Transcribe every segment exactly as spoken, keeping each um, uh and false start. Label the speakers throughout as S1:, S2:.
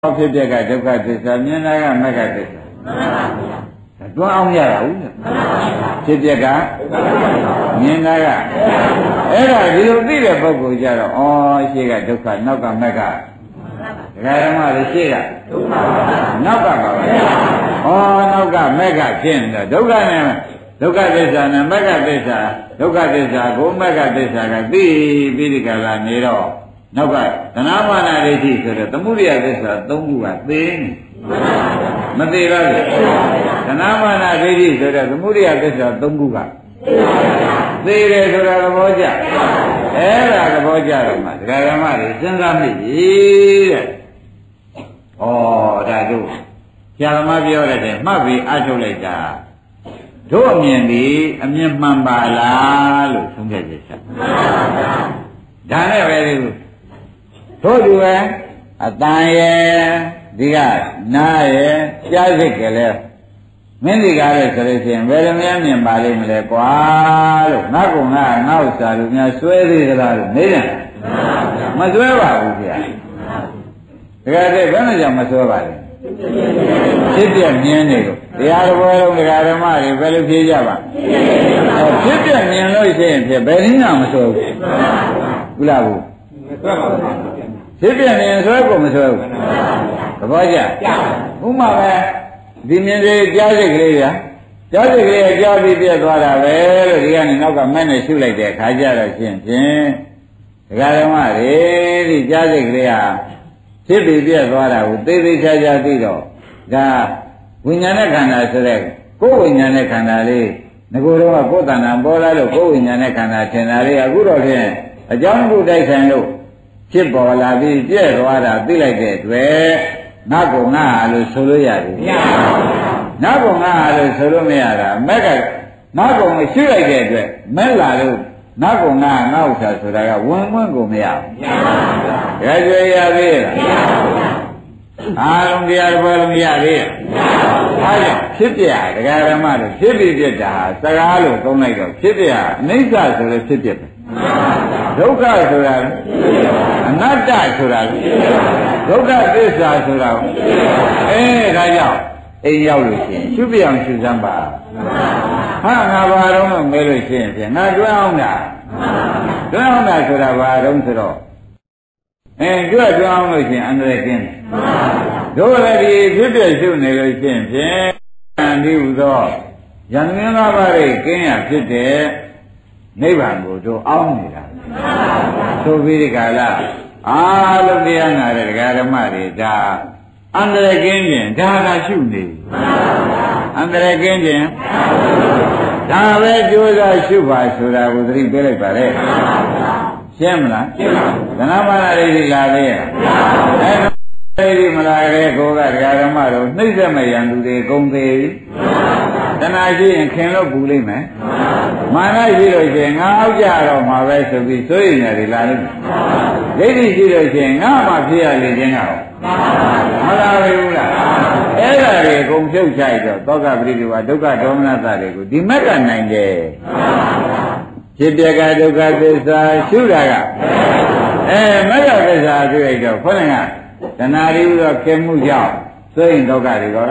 S1: ဖြစ်တဲ့ကဒုက္ခသစ္စာမြင်တာကမဂ္ဂသစ္စာတွန်းအောင်ရတာဟုတ်လားဖြစ်တဲ့ကမြင်တာကအဲ့ဒါဒီလိုသိတဲ့ပုဂ္ဂိုလ်ကြတော့ဩရှိကဒုက္ခနောက်ကမဂ္ဂဒကာဓမ္မတွေရှိကဒုက္ခနောက်ကပါပဲဩနောက်ကမဂ္ဂဖြစ်နေတော့ဒုက္ခနဲ့ဒုက္ခသစ္စာနဲ့မဂ္ဂသစ္စာဒုက္ခသစ္စာကိုမဂ္ဂသစ္စာကသိပြီးဒီကလာနေတော့နောက်ကသနာမာနဒိဋ္ဌိဆိုတဲ့သမုဒိယသစ္စာသုံးခုကသိနေမသိပါဘူးသနာမာနဒိဋ္ဌိဆိုတဲ့သမုဒိယသစ္စာသုံးခုကသိတယ်ဆိုတာသဘောကျအဲ့ဒါသဘောကျတော့မှဒကာဓမ္မတွေစဉ်းစားမိပြီတဲ့ဩဒါတို့ဆရာသမားပြောတဲ့မှတ်ပြီးအထုတ်လိုက်တာတို့အမြင်ဒီအမြင်မှန်ပါလားလို့ဆုံးဖြတ်ချက်ချက်ဒါနဲ့ပဲဒီတို့သူပဲအတန်ရဲ့ဒီကနားရဲ့ကြားစိတ်ကလေးမင်းဒီကားလို့ဆိုလို့ရှိရင်ဘယ်လိုများမြင်ပါလိမ့်မလဲကွာလို့ငါကငါငါ့ဥစ္စာလို့များဆွဲသေးသလားလို့နေတယ်မဆွဲပါဘူးဗျာတကယ်တည်းဘယ်နဲ့ကြောင့်မဆွဲပါလဲဖြစ်ပြမြင်နေလို့တရားတော်လုံးတရားဓမ္မတွေဘယ်လိုဖြေကြပါဖြစ်ပြမြင်လို့ရှိရင်ဖြစ်ဘယ်နည်းမှမဆွဲဘူးဘူးလားဘူးဖြစ်ပြမြင်ဆွဲကိုမဆွဲဘူးသဘောကျဥမာပဲဒီမြင်လေးကြားစိတ်ကလေးဗျာကြားစိတ်ကလေးကြားပြီးပြတ်သွားတာပဲလို့ဒီကနေနောက်ကမက်နဲ့ရှုလိုက်တဲ့ခါကျတော့ရှင်ဖြင့်ဒကာဓမ္မတွေဒီကြားစိတ်ကလေးဟာဖြစ်ပြီးပြတ်သွားတာကိုသိသိချာချာသိတော့ဒါဝိညာဉ်နဲ့ခန္ဓာဆိုတဲ့ကိုယ်ဝိညာဉ်နဲ့ခန္ဓာလေးငကိုယ်တော့ကိုယ်တဏ္ဍာပေါ်လာလို့ကိုယ်ဝိညာဉ်နဲ့ခန္ဓာထင်တာလေးအခုတော့ဖြင့်အကြောင်းခုတိုက်ဆိုင်လို့ဖြစ်ပေါ်လာပြီးပြည့်သွားတာသိလိုက်တဲ့အတွက်ငါ့ကိုငါ့လို့ဆိုလို့ရတယ်မရပါဘူးငါ့ကိုငါ့လို့ဆိုလို့မရတာမက်ကငါ့ကိုရှိလိုက်တဲ့အတွက်မက်လာလို့ငါ့ကိုငါ့ငါ့ဥစ္စာဆိုတာကဝင်ဝင်ကိုမရဘူးမရပါဘူးဒါကြွေရသေးလားမရပါဘူးအားလုံးတရားတော်လုံးရသေးရဲ့မရပါဘူးအားကြောင့်ဖြစ်ပြဒကာဓမ္မတို့ဖြစ်ပြီးပြတာစကားလို့သုံးလိုက်တော့ဖြစ်ပြအနိစ္စဆိုလို့ဖြစ်ပြတယ်ဒုက္ခဆိုတာအနတ္တဆိုတာဒုက္ခသစ္စာဆိုတာအဲဒါကြောင့်အိမ်ရောက်လို့ရှိရင်ရှုပြအောင်ရှုစမ်းပါဟာငါဘာတော့လို့မဲလို့ရှိရင်ဖြင့်ငါတွန်းအောင်တာတွန်းအောင်တာဆိုတာဘာတော့ဆိုတော့အဲကြွတွန်းအောင်လို့ရှိရင်အန္တရာယ်ကင်းတယ်တို့လည်းဒီဖြစ်ပြရှုနေလို့ရှိရင်ဖြင့်ဒီဟူသောယန္တမင်းသားပါးရဲ့ကင်းရဖြစ်တဲ့နိဗ္ဗာန်ကိုတို့အောင်းနေတာဆိုပြီးဒီကလာအားလုံးတရားနာတဲ့ဒကာဓမ္မတွေဒါအန္တရာယ်ကင်းခြင်းဒါကရှုနေအန္တရာယ်ကင်းခြင်းဒါပဲကြိုးစားရှုပါဆိုတာကိုသတိပေးလိုက်ပါလေရှင်းမလားရှင်းပါဘူးသနာမာနရိတိလာသေးရဲ့အဲရိတိမလာတဲ့ကိုကဒကာဓမ္မတို့နှိမ့်ဆက်မရန်သူတွေကုန်သေးပြီတဏှာရှိရင်ခင်လို့ပူလိမ့်မယ်မာနရှိလို့ရှိရင်ငါအောက်ကြတော့မှာပဲဆိုပြီးစိုးရိမ်နေတယ်လားလိမ့်မယ်ဒိဋ္ဌိရှိလို့ရှိရင်ငါမှဖြစ်ရလေခြင်းကမလာဘူးလားအဲ့ဒါတွေအကုန်ဖြုတ်ချလိုက်တော့သောကပရိဒီဝဒုက္ခဒေါမနသတွေကိုဒီမက်ကနိုင်တယ်ဖြစ်ပြကဒုက္ခသစ္စာရှုတာကအဲမက်ကသစ္စာတွေ့လိုက်တော့ခေါင်းကတဏှာတွေဥသောခင်မှုကြောင့်စိုးရိမ်ဒုက္ခတွေကော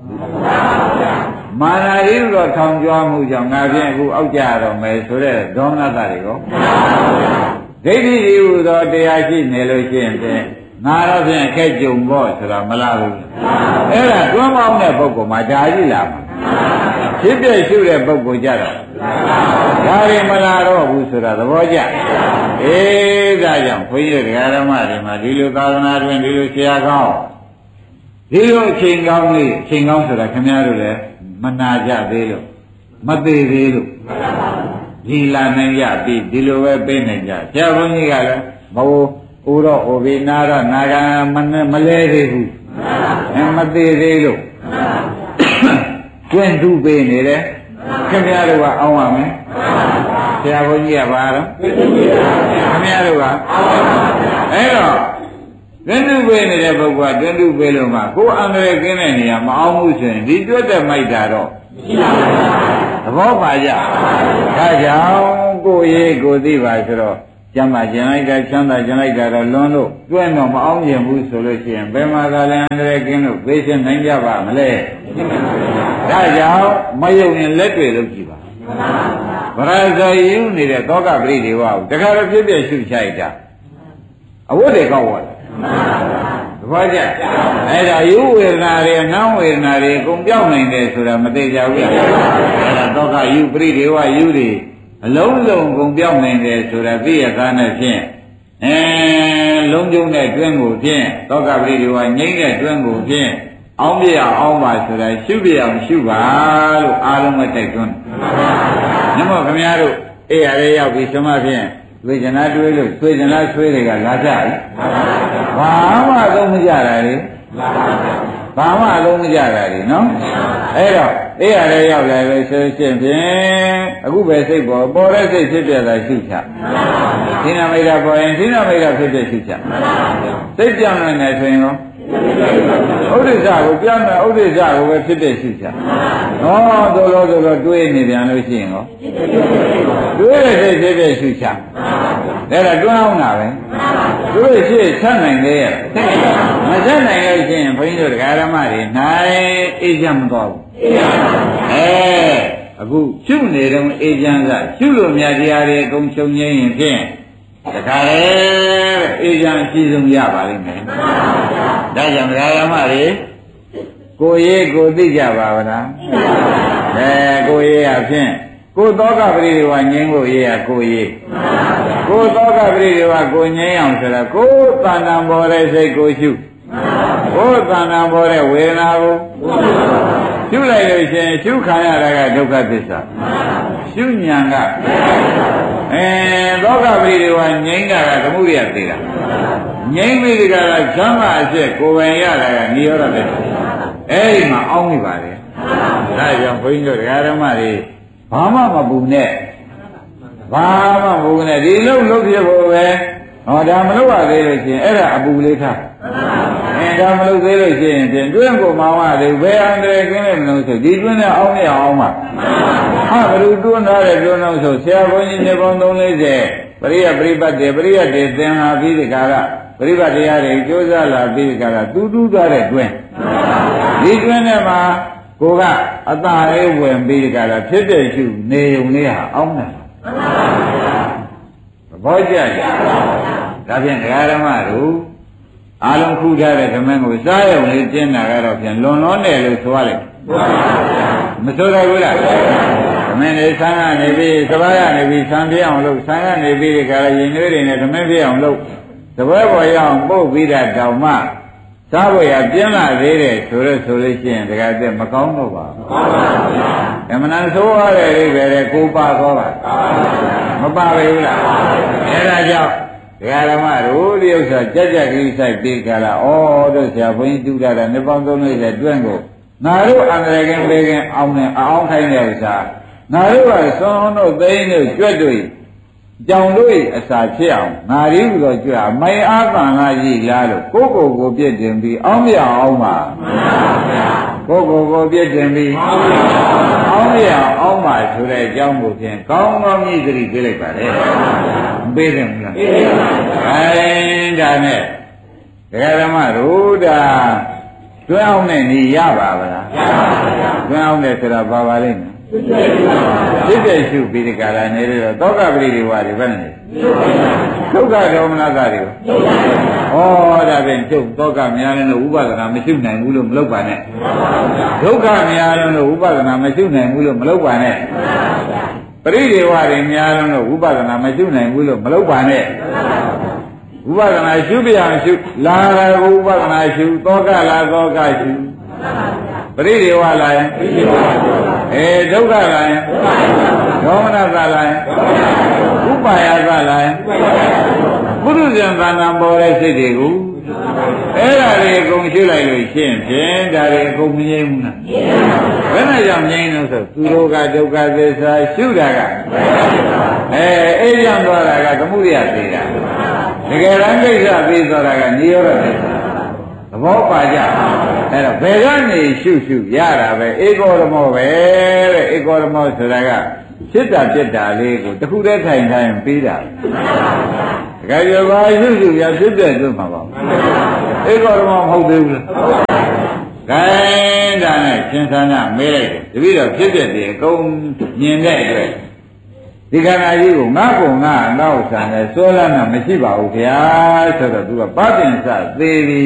S1: မာနရီတော့ထောင်ကြွားမှုကြောင့်ငါဖြင့်အခုအောက်ကြရတော့မယ်ဆိုတဲ့ဒေါမနသတွေကောဒိဋ္ဌိဒီဟူသောတရားရှိနေလို့ရှိရင်ဖြင့်ငါတော့ဖြင့်အခက်ကြုံဖို့ဆိုတာမလားဘူးအဲ့ဒါတွန်းပေါင်းတဲ့ပုဂ္ဂိုလ်မှာဒါကြည့်လာမှာဖြစ်ပြရှုတဲ့ပုဂ္ဂိုလ်ကြတော့ဒါတွေမလာတော့ဘူးဆိုတာသဘောကျအေးဒါကြောင့်ခွင့်ရတရားဓမ္မတွေမှာဒီလိုသာသနာတွင်ဒီလိုဆရာကောင်းဒီလိုအချိန်ကောင်းလေးအချိန်ကောင်းဆိုတာခင်ဗျားတို့လည်းမနာကြသေးလို့မသေးသေးလို့ဒီလာနိုင်ကြပြီဒီလိုပဲပြေးနိုင်ကြဆရာဘုန်းကြီးကလည်းမဟုတ်ဦးတော့ဟိုဘီနာတော့နာဂံမလဲသေးဘူးအဲမသေးသေးလို့ကျွန်းတူပေးနေတယ်ခင်ဗျားတို့ကအောင်းရမယ်ဆရာဘုန်းကြီးကဘာတော့ခင်ဗျားတို့ကအဲ့တော့တွန်းတူပေးနေတဲ့ပုဂ္ဂိုလ်ကတွန်းတူပေးလို့မှကိုယ်အန္တရာယ်ကင်းတဲ့နေရာမအောင်ဘူးဆိုရင်ဒီတွတ်တဲ့မိုက်တာတော့သဘောပါကြဒါကြောင့်ကိုယ်ရေးကိုသိပါဆိုတော့ကျမ်းမာကျင်လိုက်တာချမ်းသာကျင်လိုက်တာတော့လွန်လို့တွန်းတော့မအောင်ကျင်ဘူးဆိုလို့ရှိရင်ဘယ်မှာကလည်းအန္တရာယ်ကင်းလို့သိရှင်းနိုင်ကြပါမလဲဒါကြောင့်မယုံရင်လက်တွေလုပ်ကြည့်ပါဗရာဇာယူနေတဲ့သောကပရိဒေဝကိုတခါတော့ဖြစ်ဖြစ်ရှုချိုက်တာအဝတ်တွေကောက်သွားတယ်သဘောကျအဲ့ဒါယူဝေဒနာတွေနှောင်းဝေဒနာတွေအကုန်ပြောင်းနိုင်တယ်ဆိုတာမသိကြဘူးလားအဲ့ဒါသောကယူပရိဒေဝယူတွေအလုံးစုံကုန်ပြောင်းနိုင်တယ်ဆိုတာသိရသားနဲ့ဖြင့်အဲလုံးကျုံတဲ့တွင်းကိုဖြင့်သောကပရိဒေဝငိမ့်တဲ့တွင်းကိုဖြင့်အောင်ပြရအောင်ပါဆိုတာရှုပြအောင်ရှုပါလို့အားလုံးပဲတိုက်တွန်းတယ်။ညမခင်ဗျားတို့အေးရရဲရောက်ပြီးသမဖြင့်ဝေဒနာတွေးလို့ဆွေဒနာဆွေးတွေကလာကြပြီ။ဘာမှအသုံးမကြတာလေ။ဘာမှအလုံးမကြတာလေနော်။အဲ့တော့အေးရရဲရောက်လာပဲဆိုရှင်ဖြင့်အခုပဲစိတ်ပေါ်ပေါ်တဲ့စိတ်ဖြစ်ပြတာရှုချ။သီနာမိတ်တာပေါ်ရင်သီနာမိတ်တာဖြစ်ဖြစ်ရှုချ။စိတ်ပြောင်းနေတယ်ဆိုရင်ရောဥဒိစ္စကိုပြောင်းတယ်ဥဒိစ္စကိုပဲဖြစ်ဖြစ်ရှိချာ။ဟောသို့လို့သို့လို့တွေးနေပြန်လို့ရှိရင်ရောတွေးတဲ့စိတ်ဖြစ်ဖြစ်ရှိချာ။ဒါကတွန်းအောင်တာပဲ။တွေးရှိဆက်နိုင်လေရဲ့။မဆက်နိုင်လို့ရှိရင်ဘုန်းကြီးတို့တရားဓမ္မတွေနိုင်အေးချမ်းမသွားဘူး။အဲအခုရှုနေတော့အေးချမ်းစားရှုလို့မြတ်တရားတွေအကုန်ချုပ်ငြိမ်းရင်ဖြင့်တခါလေအေးချမ်းအရှိဆုံးရပါလိမ့်မယ်။ဒါကြောင့်ဓမ္မတွေကိုရေးကိုသိကြပါဗလားအဲကိုရေးအဖြစ်ကိုသောကပရိဒေဝငြိမ်းဖို့ရေးရကိုရေးကိုသောကပရိဒေဝကိုငြိမ်းအောင်ဆိုတာကိုသဏ္ဍာန်ပေါ်တဲ့စိတ်ကိုရှုကိုသဏ္ဍာန်ပေါ်တဲ့ဝေဒနာကိုရှုလိုက်လို့ရှိရင်ရှုခံရတာကဒုက္ခသစ္စာရှုဉာဏ်ကအဲသောကပရိဒေဝငြိမ်းတာကသမုဒိယသေးတာငြိမ်းမိကကချမ်းသာအဖြစ်ကိုယ်ပိုင်ရတာကနိရောဓပဲအဲ့ဒီမှာအောင်းနေပါလေဒါကြောင့်ဘုန်းကြီးတို့ဓမ္မတွေဘာမှမပူနဲ့ဘာမှမပူနဲ့ဒီလုံးလုံးဖြစ်ဖို့ပဲဟောဒါမလုပ်ရသေးလို့ရှိရင်အဲ့ဒါအပူလေးထားအဲဒါမလုပ်သေးလို့ရှိရင်ပြင်တွင်းကိုမောင်းရတယ်ဘယ်အန္တရာယ်ကင်းလဲမလို့ဆိုဒီတွင်းနဲ့အောင်းနေအောင်ပါဟာဘယ်လိုတွန်းထားတဲ့တွန်းတော့ဆိုဆရာဘုန်းကြီးနေပေါင်းသုံးလေးဆယ်ပရိယပရိပတ်တေပရိယတေသင်္ဟာပြီးဒီကာရပရိပတ်တရားတွေကြိုးစားလာပြီးဒီကာရတူးတူးသွားတဲ့တွင်းဒီတွင်းထဲမှာကိုကအသာလေးဝင်ပြီးဒီကာရဖြစ်တဲ့ရှုနေုံလေးဟာအောင်းတယ်ဘောကြကြဒါဖြင့်ဓမ္မတို့အာလုံးခုထားတဲ့ဓမ္မကိုစားရုံလေးကျင်းတာကတော့ဖြင့်လွန်လွန်တယ်လို့ဆိုရတယ်မဆိုရဘူးလားဓမ္မနဲ့ဆန်းကနေပြီးသဘာဝကနေပြီးဆန်းပြအောင်လုပ်ဆန်းကနေပြီးဒီကရရင်တွေတွေနဲ့ဓမ္မပြအောင်လုပ်သဘောပေါ်ရအောင်ပို့ပြီးတာတောင်မှစားဖို့ရပြင်းလာသေးတယ်ဆိုတော့ဆိုလို့ရှိရင်တကယ်တည်းမကောင်းတော့ပါဘူးဓမ္မနာဆိုရတဲ့အိဗယ်တဲ့ကိုပါသောပါမပါဘူးလားအဲဒါကြောင့်ဒကာဓမ္မတို့ဒီဥစ္စာကြက်ကြက်ကြီးဆိုင်ပြီးကြလားဩတို့ဆရာဘုန်းကြီးတူတာကနှစ်ပေါင်းသုံးလေးတဲ့တွန့်ကိုငါတို့အန္တရာယ်ကင်းပေးကင်းအောင်နဲ့အောင်ခိုင်းတဲ့ဥစ္စာငါတို့ကသွန်တို့သိန်းတို့ကြွက်တို့ကြောင်တို့အစာဖြစ်အောင်ငါရီးပြီးတော့ကြွအမိုင်အားတန်လာရည်လားလို့ကိုကိုကိုပြည့်တင်ပြီးအောင်ပြအောင်ပါကိုကိုကိုပြည့်တင်ပြီးအောင်ပြအောင်ပါဆိုတဲ့အကြောင်းကိုဖြင့်ကောင်းကောင်းကြီးသတိပေးလိုက်ပါလေမပေးတယ်မလားပေးပါဘူးအဲဒါနဲ့ဒကာဓမ္မတို့ဒါတွန်းအောင်နဲ့နေရပါဗလားရပါပါတွန်းအောင်နဲ့ဆိုတာဘာပါလိမ့်မယ်ဖြစ်တဲ့ရှုပြီးဒီကရာနေရတော့သောကပရိဒီဝါတွေဘယ်နဲ့ဒုက္ခဒေါမနတာတွေဩဒါဖြင့်ကျုပ်သောကများလည်းလို့ဥပဒနာမရှိနိုင်ဘူးလို့မလုပ်ပါနဲ့ဒုက္ခများလည်းလို့ဥပဒနာမရှိနိုင်ဘူးလို့မလုပ်ပါနဲ့ပရိဒီဝါတွေများလည်းလို့ဥပဒနာမရှိနိုင်ဘူးလို့မလုပ်ပါနဲ့ဥပဒနာရှုပြအောင်ရှုလာရဥပဒနာရှုသောကလာသောကရှုပရိဒီဝါလာရင်အဲဒုက္ခလာရင်ဒေါမနသလာရင်ဥပါယသလာရင်ပုရုဇဉ်သဏ္ဍာန်ပေါ်တဲ့စိတ်တွေကိုအဲ့ဒါတွေအကုန်ရှုလိုက်လို့ရှင်းဖြင့်ဒါတွေအကုန်မငြိမ်းဘူးလားဘယ်နဲ့ကြောင့်ငြိမ်းလို့ဆိုသူတို့ကဒုက္ခသစ္စာရှုတာကအဲအေးရံသွားတာကသမုဒိယသေးတာတကယ်တမ်းကိစ္စပြီးသွားတာကနိရောဓသစ္စာသဘောပါကြအဲ့တော့ဘယ်ကနေရှုရှုရတာပဲဧကောဓမောပဲတဲ့ဧကောဓမောဆိုတာကဖြစ်တာပြက်တာလေးကိုတခုတည်းထိုင်ထိုင်ပြီးတာတကယ်ရောဘာရှုရှုရဖြစ်တဲ့အတွက်မှာပါဧကောဓမမဟုတ်သေးဘူးလားခိုင်းတာနဲ့ရှင်သာနာမေးလိုက်တယ်တပည့်တော်ဖြစ်တဲ့တည်းအကုန်မြင်တဲ့အတွက်ဒီခန္ဓာကြီးကိုငါ့ကိုငါအနောက်ဆံနဲ့စိုးလန်းတာမရှိပါဘူးခင်ဗျာဆိုတော့သူကဗတင်စသေးပြီ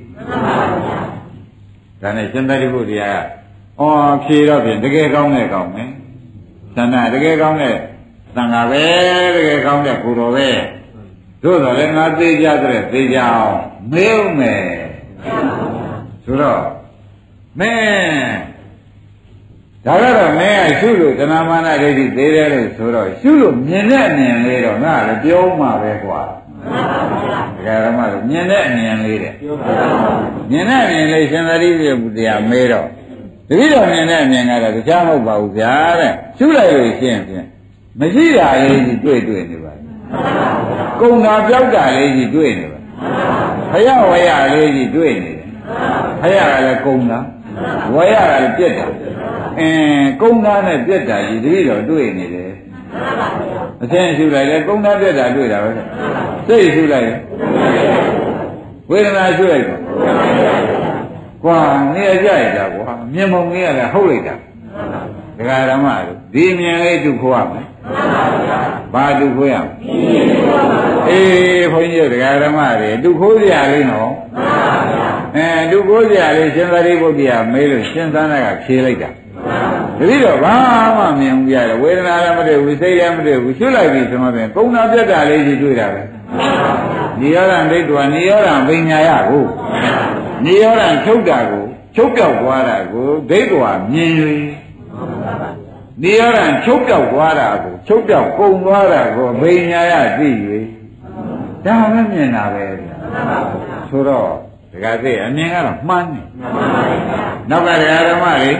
S1: ဒါနဲ့ရှင်သာရိပုတ္တရာကအော်ဖြေတော့ပြင်တကယ်ကောင်းတဲ့ကောင်းမယ်သန္တာတကယ်ကောင်းတဲ့သံဃာပဲတကယ်ကောင်းတဲ့ကိုယ်တော်ပဲသို့တော်လည်းငါသိကြတဲ့သိကြအောင်မေးဦးမယ်ဆိုတော့မင်းဒါကတော့မင်းကရှုလို့တဏမာနဒိဋ္ဌိသေးတယ်လို့ဆိုတော့ရှုလို့မြင်တဲ့အမြင်လေးတော့ငါလည်းပြောမှာပဲကွာဒကာရမတို့မြင်တဲ့အမြင်လေးတဲ့မြင်တဲ့အမြင်လေးရှင်သာရိပုတ္တရာမေးတော့တတိတော်မြင်တဲ့အမြင်ကတော့တရားမဟုတ်ပါဘူးဗျာတဲ့ရှုလိုက်လို့ရှင်းဖြင့်မရှိတာလေးကြီးတွေ့တွေ့နေပါကုံတာပြောက်တာလေးကြီးတွေ့နေပါဖယဝရလေးကြီးတွေ့နေတယ်ဖယကလည်းကုံတာဝရကလည်းပြက်တာအင်းကုံတာနဲ့ပြက်တာကြီးတတိတော်တွေ့နေတယ်အသင်ရှုလိုက်လေကုံတာပြက်တာတွေ့တာပဲစိတ်ရှုလိုက်ဝေဒနာရှုလိုက်ကွာနေရကြရတာကွာမြင်မုံကြီးကလည်းဟုတ်လိုက်တာဒကာဓမ္မတို့ဒီမြင်လေးဒုက္ခရမယ်ဘာဒုက္ခရမလဲအေးဘုန်းကြီးဒကာဓမ္မတွေဒုက္ခစရာလေးနော်အဲဒုက္ခစရာလေးရှင်သာရိပုတ္တရာမေးလို့ရှင်သန္တာကဖြေလိုက်တာတတိတော့ဘာမှမြင်ဘူးရတယ်ဝေဒနာလည်းမတွေ့ဘူးစိတ်လည်းမတွေ့ဘူးရှုလိုက်ပြီဆိုမှပြန်ကုံနာပြတ်တာလေးကြီးတွေ့တာပဲနိရောဓဒိဋ္ဌဝနိရောဓပညာယကိုနိရောဓချုပ်တာကိုချုပ်ပြောက်သွားတာကိုဒိဋ္ဌဝမြင်၍နိရောဓချုပ်ပြောက်သွားတာကိုချုပ်ပြောက်ကုန်သွားတာကိုပညာယသိ၍ဒါပဲမြင်တာပဲဆိုတော့ဒကာသိအမြင်ကတော့မှန်းတယ်နောက်ကဒကာဓမ္မတွေ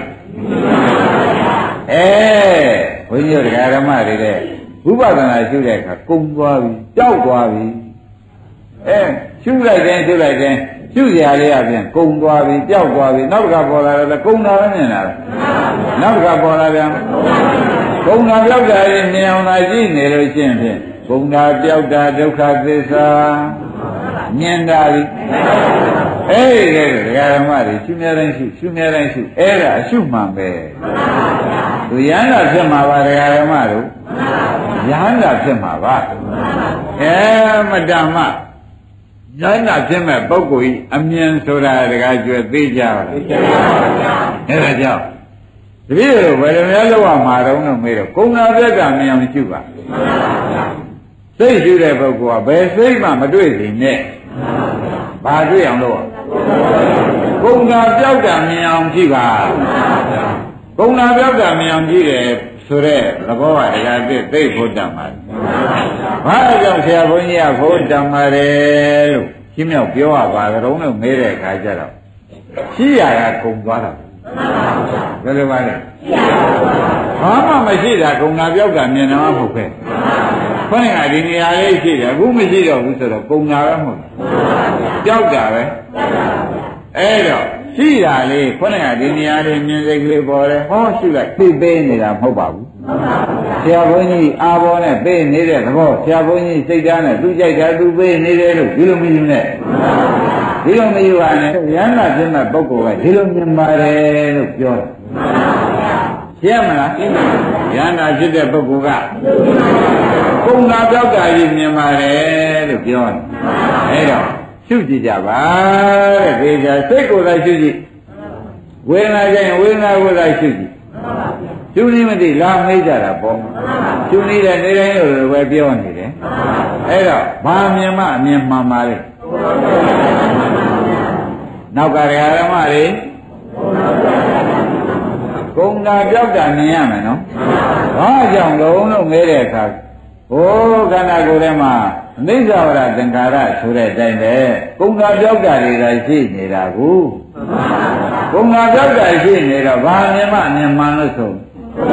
S1: အဲဘုန်းကြီးဒကာဓမ္မတွေတဲ့ဝိပဿနာရှုတဲ့အခါကုန်သွားပြီကြောက်သွားပြီအဲရှုလိုက်တယ်ရှုလိုက်တယ်ရှုစရာလေးအပြင်ကုံသွားပြီပျောက်သွားပြီနောက်တစ်ခါပေါ်လာတယ်ကုံတာပဲမြင်လာတယ်နောက်တစ်ခါပေါ်လာပြန်ကုံတာပျောက်တာရင်မြင်အောင်သာကြည့်နေလို့ရှင်းဖြင့်ကုံတာပျောက်တာဒုက္ခသစ္စာမြင်တာပြီအေးကဲဒကာဓမ္မတွေရှုမြဲတိုင်းရှုရှုမြဲတိုင်းရှုအဲ့ဒါအရှုမှန်ပဲသူရဟန္တာဖြစ်မှာပါဒကာဓမ္မတို့ရဟန္တာဖြစ်မှာပါအဲမတ္တမဉာဏ်နာဖြစ်မဲ့ပုဂ္ဂိုလ်ဤအမြင်ဆိုတာတကားကျွဲသိကြပါလားသိကြပါဘူးအဲဒါကြောင့်တပည့်တို့ဘယ်လိုများလောက်ရမှာတော့လို့မေးတော့ကုံနာပြက်ကမြင်အောင်ရှုပါစိတ်ရှုတဲ့ပုဂ္ဂိုလ်ကဘယ်စိတ်မှမတွေ့စေနဲ့ဘာတွေ့အောင်လို့ကုံနာပြောက်တာမြင်အောင်ကြည့်ပါကုံနာပြောက်တာမြင်အောင်ကြည့်တယ်ဆိုတဲ့သဘောကတကယ်သိသိဖို့တတ်မှာဘာကြောင့်ဆရာဘုန်းကြီးကဖို့တတ်မှာလဲလို့ရှင်းမြောက်ပြောရပါကြုံလို့မေးတဲ့အခါကျတော့ရှိရတာကုံသွားတာဘယ်လိုပါလဲဘာမှမရှိတာကုံနာပြောက်တာမြင်တော့မဟုတ်ပဲခொနကဒီနေရာလေးရှိတယ်အခုမရှိတော့ဘူးဆိုတော့ကုံနာပဲမဟုတ်ဘူးပြောက်တာပဲအဲ့တော့ရှိတာလေးခொနကဒီနေရာလေးမြင်စိတ်ကလေးပေါ်တယ်ဟောရှိလိုက်သိပေးနေတာမဟုတ်ပါဘူးဆရာဘုန်းကြီးအာဘောနဲ့ပေးနေတဲ့သဘောဆရာဘုန်းကြီးစိတ်ဓာတ်နဲ့သူကြိုက်တာသူပေးနေတယ်လို့ဒီလိုမယူနဲ့ဒီလိုမယူပါနဲ့ရဟန္တာဖြစ်မဲ့ပုဂ္ဂိုလ်ကဒီလိုမြင်ပါတယ်လို့ပြောတာရှင်းမလားရဟန္တာဖြစ်တဲ့ပုဂ္ဂိုလ်ကကုံနာပြောက်တာကြီးမြင်ပါတယ်လို့ပြောတယ်အဲ့တော့ရှုကြည့်ကြပါတဲ့ဒီကြစိတ်ကိုယ်သာရှုကြည့်ဝေဒနာကြရင်ဝေဒနာကိုယ်သာရှုကြည့်ရှုနေမသိလားမေးကြတာပေါ့ရှုနေတဲ့နေတိုင်းလိုပဲပြောနေတယ်အဲ့တော့ဘာမြင်မှအမြင်မှန်ပါလေနောက်ကဓမ္မတွေကုံတာပြောက်တာမြင်ရမယ်နော်ဘာကြောင့်လုံးလို့ငဲတဲ့အခါဟိုခန္ဓာကိုယ်ထဲမှာအနိစ္စဝရသင်္ခါရဆိုတဲ့အတိုင်းပဲကုံတာပြောက်တာတွေသာရှိနေတာကိုကုံတာပြောက်တာရှိနေတော့ဘာမြင်မှအမြင်မှန်လို့ဆို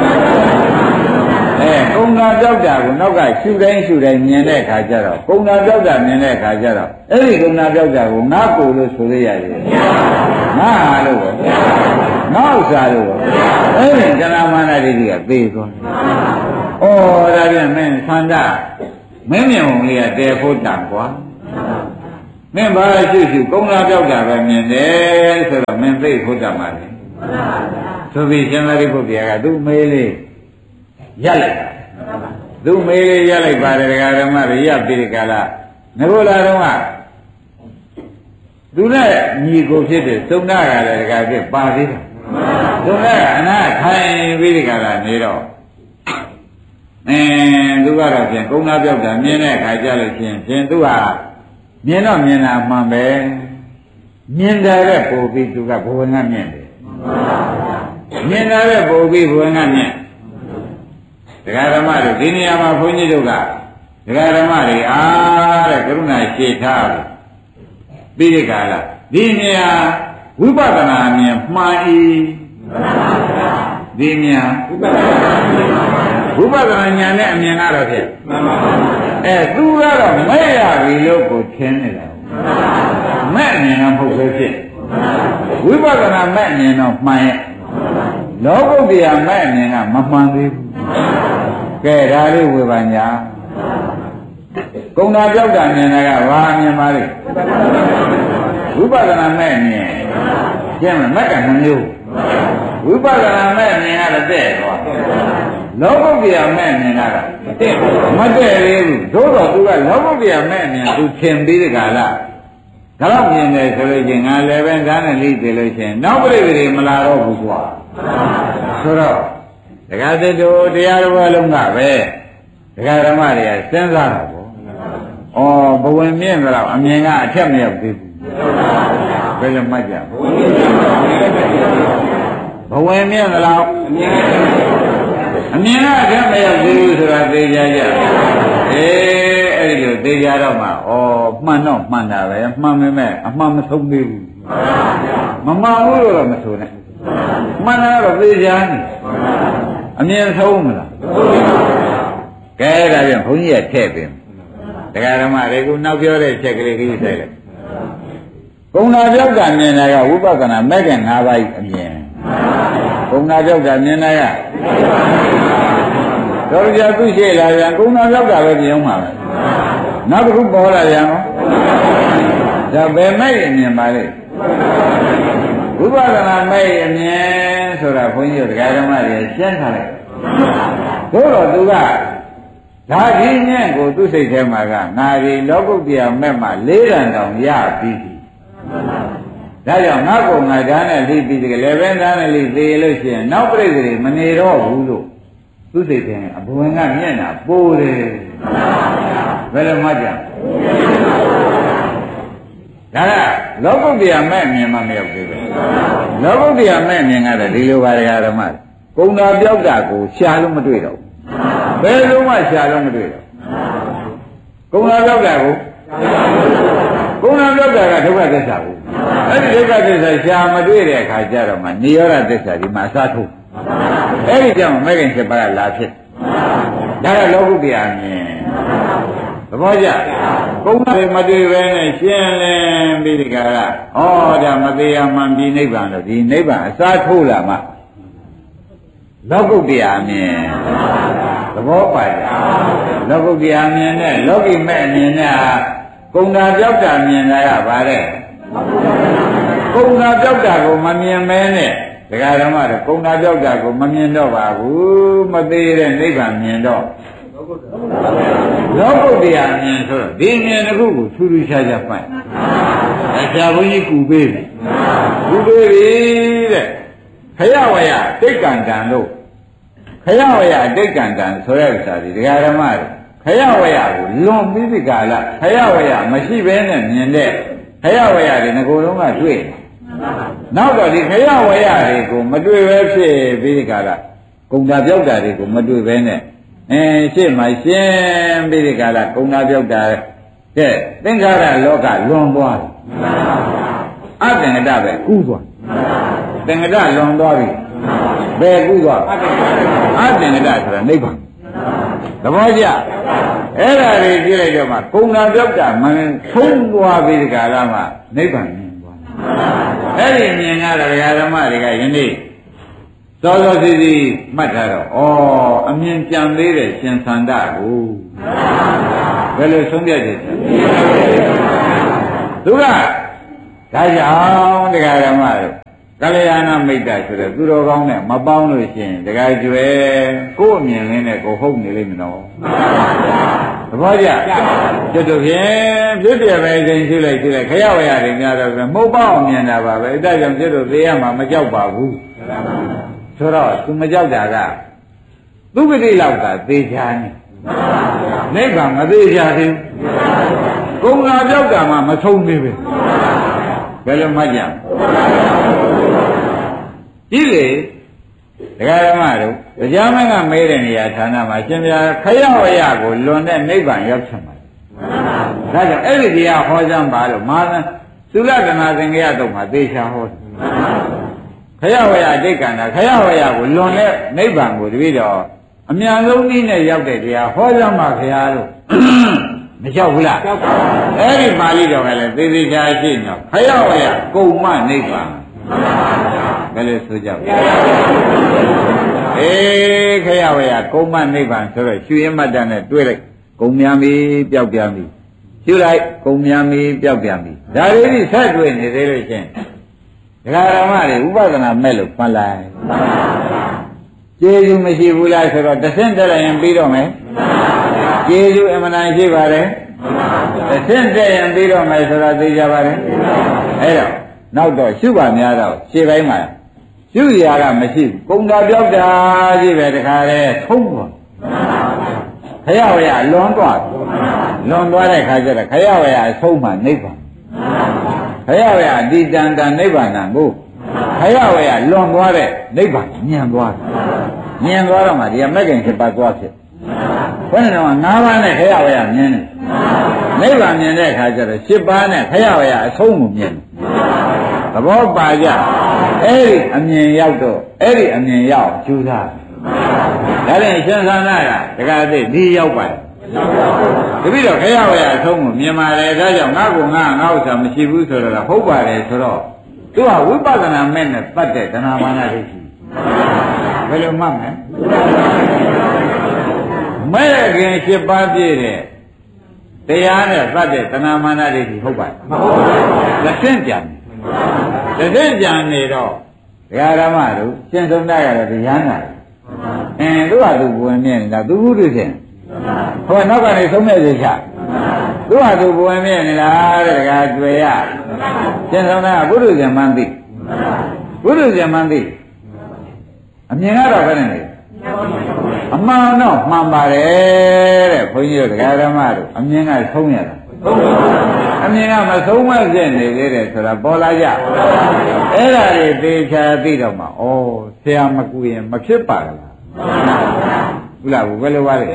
S1: အဲကုံတာပြောက်တာကိုနောက်ကရှုတိုင်းရှုတိုင်းမြင်တဲ့အခါကျတော့ကုံတာပြောက်တာမြင်တဲ့အခါကျတော့အဲ့ဒီကုံတာပြောက်တာကိုငါကိုယ်လို့ဆိုရရတယ်ငါဟာလို့ပဲငါဥစ္စာလို့ပဲအဲ့ဒီကဏ္ဍမာနဒိဋ္ဌိကသိသွားတယ်ဒါပြန်မင်းသန္တာမင်းမြင်ုံလေးကတဲဖို့တန်ကွာမင်းဘာရှိရှိကုန်းလာပြောက်တာပဲမြင်တယ်ဆိုတော့မင်းသိဖို့တန်ပါလေဆိုပြီးရှင်သာရိပုတ္တရာကသူ့မေးလေးရက်လိုက်သူ့မေးလေးရက်လိုက်ပါတယ်ဒကာဓမ္မတွေရပ်ပြီးဒီကလာငကိုလာတော့ကသူနဲ့ညီကိုဖြစ်တဲ့သုံးနာကလည်းဒကာဖြစ်ပါသေးတယ်သုံးနာကအနာထိုင်ပြီးဒီကလာနေတော့အင်းသူကတော့ပြန်ကုန်းသားပြောက်တာမြင်တဲ့အခါကျလို့ချင်းဖြင့်သူဟာမြင်တော့မြင်တာမှန်ပဲမြင်တယ်တဲ့ပို့ပြီးသူကဘဝငါမြင်တယ်မြင်တယ်တဲ့ပို့ပြီးဘဝငါမြင်ဒကာဓမ္မတို့ဒီနေရာမှာဘုန်းကြီးတို့ကဒကာဓမ္မတွေအားတဲ့ကရုဏာရှေ့ထားပြီးဒီကလာဒီနေရာဝိပဿနာမြင်မှန်၏ဒီမြင်ဝိပဿနာဉာဏ်နဲ့အမြင်ကတော့ဖြစ်အဲသူကတော့မဲ့ရပြီလို့ကိုထင်နေတာမဲ့အမြင်တော့မဟုတ်ပဲဖြစ်ဝိပဿနာမဲ့အမြင်တော့မှန်ရဲ့လောကုတ္တရာမဲ့အမြင်ကမမှန်သေးဘူးကဲဒါလေးဝေဘာညာကုံနာပြောက်တာမြင်တာကဘာအမြင်ပါလဲဝိပဿနာမဲ့အမြင်ကျင်းမက်ကနှမျိုးဝိပဿနာမဲ့အမြင်ကတော့တဲ့သွားလောကုတ္တရာမဲ့အမြင်ကတော့မတဲ့သေးဘူးသို့တော့သူကလောကုတ္တရာမဲ့အမြင်သူသင်ပြီးဒီကလာဒါတော့မြင်တယ်ဆိုလို့ချင်းငါလည်းပဲဓာတ်နဲ့လိသေးလို့ချင်းနောက်ပြိပရိမလာတော့ဘူးကွာဆိုတော့ဒကာသစ်တို့တရားတော်အလုံးကပဲဒကာဓမ္မတွေကစဉ်းစားတာပေါ့ဩဘဝင်မြင့်တော့အမြင်ကအထက်မရောက်သေးဘူးဘယ်လိုမှတ်ကြဘဝင်မြင့်တော့အမြင်ကအထက်မရောက်သေးဘူးဆိုတာသိကြကြအေးအဲ့ဒီလိုသိကြတော့မှဩမှန်တော့မှန်တာပဲမှန်ပေမဲ့အမှန်မဆုံးသေးဘူးမမှန်ဘူးလို့တော့မဆိုနဲ့မှန်တာတော့သိကြနေအမြင်ဆုံးမလားကဲဒါပြန်ဘုန်းကြီးကထည့်ပြင်တရားဓမ္မတွေကနောက်ပြောတဲ့ချက်ကလေးကြီးဆိုင်လိုက်ကုံနာပြောက်တာမြင်တာကဝိပဿနာမဲ့ကငါးပါးအမြင်ကုံနာပြောက်တာမြင်တာကတော်ကြသူရှိလာပြန်ကုံနာပြောက်တာပဲမြင်အောင်ပါပဲနောက်တစ်ခုပေါ်လာပြန်ရောဒါဘယ်မဲ့အမြင်ပါလဲဝိပဿနာမဲ့အမြင်ဆိုတာဘုန်းကြီးတို့တရားဓမ္မတွေရှင်းထားလိုက်သို့တော့သူကဒါဒီညံ့ကိုသူ့စိတ်ထဲမှာကငါဒီလောကုတ္တရာမဲ့မှာလေးတန်တောင်ရပြီးပြီဒါကြောင့်ငါ့ကိုငါဓာတ်နဲ့လိပြီးဒီလေပဲဓာတ်နဲ့လိသေးလို့ရှိရင်နောက်ပြိတ္တိမနေတော့ဘူးလို့သူ့စိတ်ထဲအဘဝင်ကမျက်နှာပိုးတယ်ဘယ်လိုမှကြဒါကလောကုတ္တရာမဲ့မြင်မှမရောက်သေးဘူးလောကုတ္တရာမဲ့မြင်ကတော့ဒီလိုပါဒကာဓမ္မကုံတာပြောက်တာကိုရှာလို့မတွေ့တော့ဘယ်လိုမှရှာလို့မတွေ့တော့ကုံတာပြောက်တာကိုကုံတာပြောက်တာကဒုက္ခသစ္စာကိုအဲ့ဒီဒုက္ခသစ္စာရှာမတွေ့တဲ့အခါကျတော့မှနိရောဓသစ္စာဒီမှာအစားထုတ်အဲ့ဒီကြောင့်မဲ့ခင်ချက်ပါလာဖြစ်ဒါကလောကုတ္တရာမြင်သဘောကျကုံတာမတွေ့ပဲနဲ့ရှင်းလင်းပြီးဒီကရဩဒါမသေးရမှန်ပြီးနိဗ္ဗာန်လို့ဒီနိဗ္ဗာန်အစားထုတ်လာမှလောကုတ္တရာမြင်သဘောပါကြလောကုတ္တရာမြင်နဲ့လောကီမဲ့အမြင်နဲ့ကုံတာပြောက်တာမြင်တာကဗါတဲ့ကုံတာပြောက်တာကိုမမြင်မဲနဲ့ဒကာဓမ္မတို့ကုံတာပြောက်တာကိုမမြင်တော့ပါဘူးမသေးတဲ့နိဗ္ဗာန်မြင်တော့လောကုတ္တရာမြင်ဆိုတော့ဒီမြင်တစ်ခုကိုထူးထူးခြားခြားပိုင်အဆရာဘုန်းကြီးကူပေးပြီကူပေးပြီတဲ့ခရဝယတိတ်ကံတံလို့ခရဝယတိတ်ကံတံဆိုရဥစ္စာဒီဒကာဓမ္မတွေခရဝယကိုလွန်ပြီးဒီကလာခရဝယမရှိဘဲနဲ့မြင်တဲ့ခရဝယတွေငကိုယ်လုံးကတွေ့နောက်တော့ဒီခရဝယတွေကိုမတွေ့ပဲဖြစ်ပြီးဒီကလာကုံတာပြောက်တာတွေကိုမတွေ့ပဲနဲ့အဲရှေ့မှာရှင်းပြီးဒီကလာကုံတာပြောက်တာတဲ့သင်္ခါရလောကလွန်သွားတယ်အတ္တငတပဲကူးသွားသင်္ကတလွန်သွားပြီဘယ်ကူးသွားအတ္တငတဆိုတာနိဗ္ဗာန်သဘောကျအဲ့ဒါတွေကြည့်လိုက်တော့မှကုံနာပြောက်တာမထုံးသွားပြီဒီကလာမှနိဗ္ဗာန်မြင်သွားအဲ့ဒီမြင်ရတဲ့ဓမ္မတွေကယနေ့သစောစောစီစီမှတ်ထားတော့ဩအမြင်ကြံသေးတယ်ရှင်သန္တာကိုဘယ်လိုဆုံးဖြတ်တယ်သူကဒါကြောင့်တရားဓမ္မတို့ကလျာဏမိတ်တာဆိုတော့သူတော်ကောင်းနဲ့မပေါင်းလို့ရှိရင်တရားကျွဲကိုယ့်အမြင်လေးနဲ့ကိုယ်ဟုတ်နေလိမ့်မယ်နော်သဘောကျကျွတ်တို့ဖြင့်ပြည့်ပြည့်ပဲချိန်ရှိလိုက်ရှိလိုက်ခရဝရတွေများတော့မဟုတ်ပါအောင်မြင်တာပါပဲအဲဒါကြောင့်ကျွတ်တို့သေးရမှာမကြောက်ပါဘူးဆိုတော့သူမကြောက်တာကသူပတိလောက်ကသေချာနေနိဗ္ဗာန်မသေးချာသေးဘူးကုံလာပြောက်တာမှမဆုံးသေးဘူးဘယ်လိုမှကြကြည့်လေဒကာဓမ္မတို့တရားမင်းကမဲတဲ့နေရာဌာနမှာရှင်ပြခရဝရကိုလွန်တဲ့နိဗ္ဗာန်ရောက်ချင်ပါတယ်ဒါကြောင့်အဲ့ဒီတရားဟောစမ်းပါလို့မာသသုလကနာသင်္ကရတော့မှာသေချာဟောတယ်ခရဝရအတိတ်ကံတာခရဝရကိုလွန်တဲ့နိဗ္ဗာန်ကိုတပည့်တော်အမြန်ဆုံးနည်းနဲ့ရောက်တဲ့တရားဟောစမ်းပါခင်ဗျာလို့မကြောက်ဘူးလားကြောက်ပါဘူးအဲ့ဒီပါဠိတော်ကလည်းသေသေးချာရှိနေတော့ခရဝရကုံမနိဗ္ဗာန်ဘယ်လိုဆိုကြလဲအေးခရဝရကုံမနိဗ္ဗာန်ဆိုတော့ရွှေရမတ္တနဲ့တွဲလိုက်ကုံများပြီပျောက်ပြန်ပြီရှုလိုက်ကုံများပြီပျောက်ပြန်ပြီဒါလေးကြီးဆက်တွေ့နေသေးလို့ချင်းဒကာဓမ္မတွေဥပဒနာမဲ့လို့မှတ်လိုက်ကျေးဇူးမရှိဘူးလားဆိုတော့တဆင့်တက်လိုက်ရင်ပြီးတော့မယ်ကျေးဇူးအမှန်တန်ရှိပါတယ်တဆင့်တက်ရင်ပြီးတော့မယ်ဆိုတော့သိကြပါတယ်အဲ့တော့နောက်တော့ရှုပါများတော့ရှေ့ပိုင်းမှာရှုရာကမရှိဘူးကုံတာပြောက်တာကြီးပဲတခါလဲထုံးသွားခရဝရလွန်သွားလွန်သွားတဲ့ခါကျတော့ခရဝရအဆုံးမှနိဗ္ဗာန်ခရဝရဒီတန်တန်နိဗ္ဗာန်ကိုခရဝရလွန်သွားတဲ့နိဗ္ဗာန်ညံသွားညံသွားတော့မှဒီမဂ္ဂင်ဖြစ်ပါသွားဖြစ်ဘယ်နဲ့တော့၅ပါးနဲ့ခရဝရမြင်တယ်နိဗ္ဗာန်မြင်တဲ့အခါကျတော့၈ပါးနဲ့ခရဝရအဆုံးကိုမြင်တယ်သဘောပါကြအဲ့ဒီအမြင်ရောက်တော့အဲ့ဒီအမြင်ရောက်ကျူးသားဒါလည်းရှင်သန္တာကတခါသိဒီရောက်ပါတယ်တပည့်တော်ခရဝရအဆုံးကိုမြင်ပါတယ်ဒါကြောင့်ငါ့ကိုငါငါ့ဥစ္စာမရှိဘူးဆိုတော့ဟုတ်ပါတယ်ဆိုတော့သူကဝိပဿနာမဲ့နဲ့ပတ်တဲ့သဏ္ဍာန်မာနဒိဋ္ဌိဘယ်လိုမှတ်မလဲမဲ့ခင်၈ပါးပြည့်တဲ့တရားနဲ့ပတ်တဲ့သဏ္ဍာန်မာနဒိဋ္ဌိဟုတ်ပါ့မဟုတ်ပါဘူးလက်ဆင့်ကြံလက်ဆင့်ကြံနေတော့ဒကာဓမ္မတို့ရှင်းဆုံးတာကတော့တရားနာတယ်အင်းသူ့ဟာသူဝင်မြင်နေတာသူဘူးတွေ့ချင်းဟောနောက်ကနေဆုံးမဲ့စေချသူ့ဟာသူဝင်မြင်နေတာတဲ့ဒကာတွေ့ရရှင်းဆုံးတာကဘုရုဇဉ်မှန်းသိဘုရုဇဉ်မှန်းသိအမြင်ကတော့ဘယ်နဲ့လဲအမှန်တော့မှန်ပါတယ်တဲ့ဘုန်းကြီးတို့ဒကာဓမ္မတို့အမြင်ကဆုံးရတာအမြင်ကမဆုံးမဖြစ်နေသေးတယ်ဆိုတာပေါ်လာကြအဲ့ဒါတွေသေချာသိတော့မှဩဆရာမကူရင်မဖြစ်ပါလားဟုတ်လားဘယ်လိုပါလဲ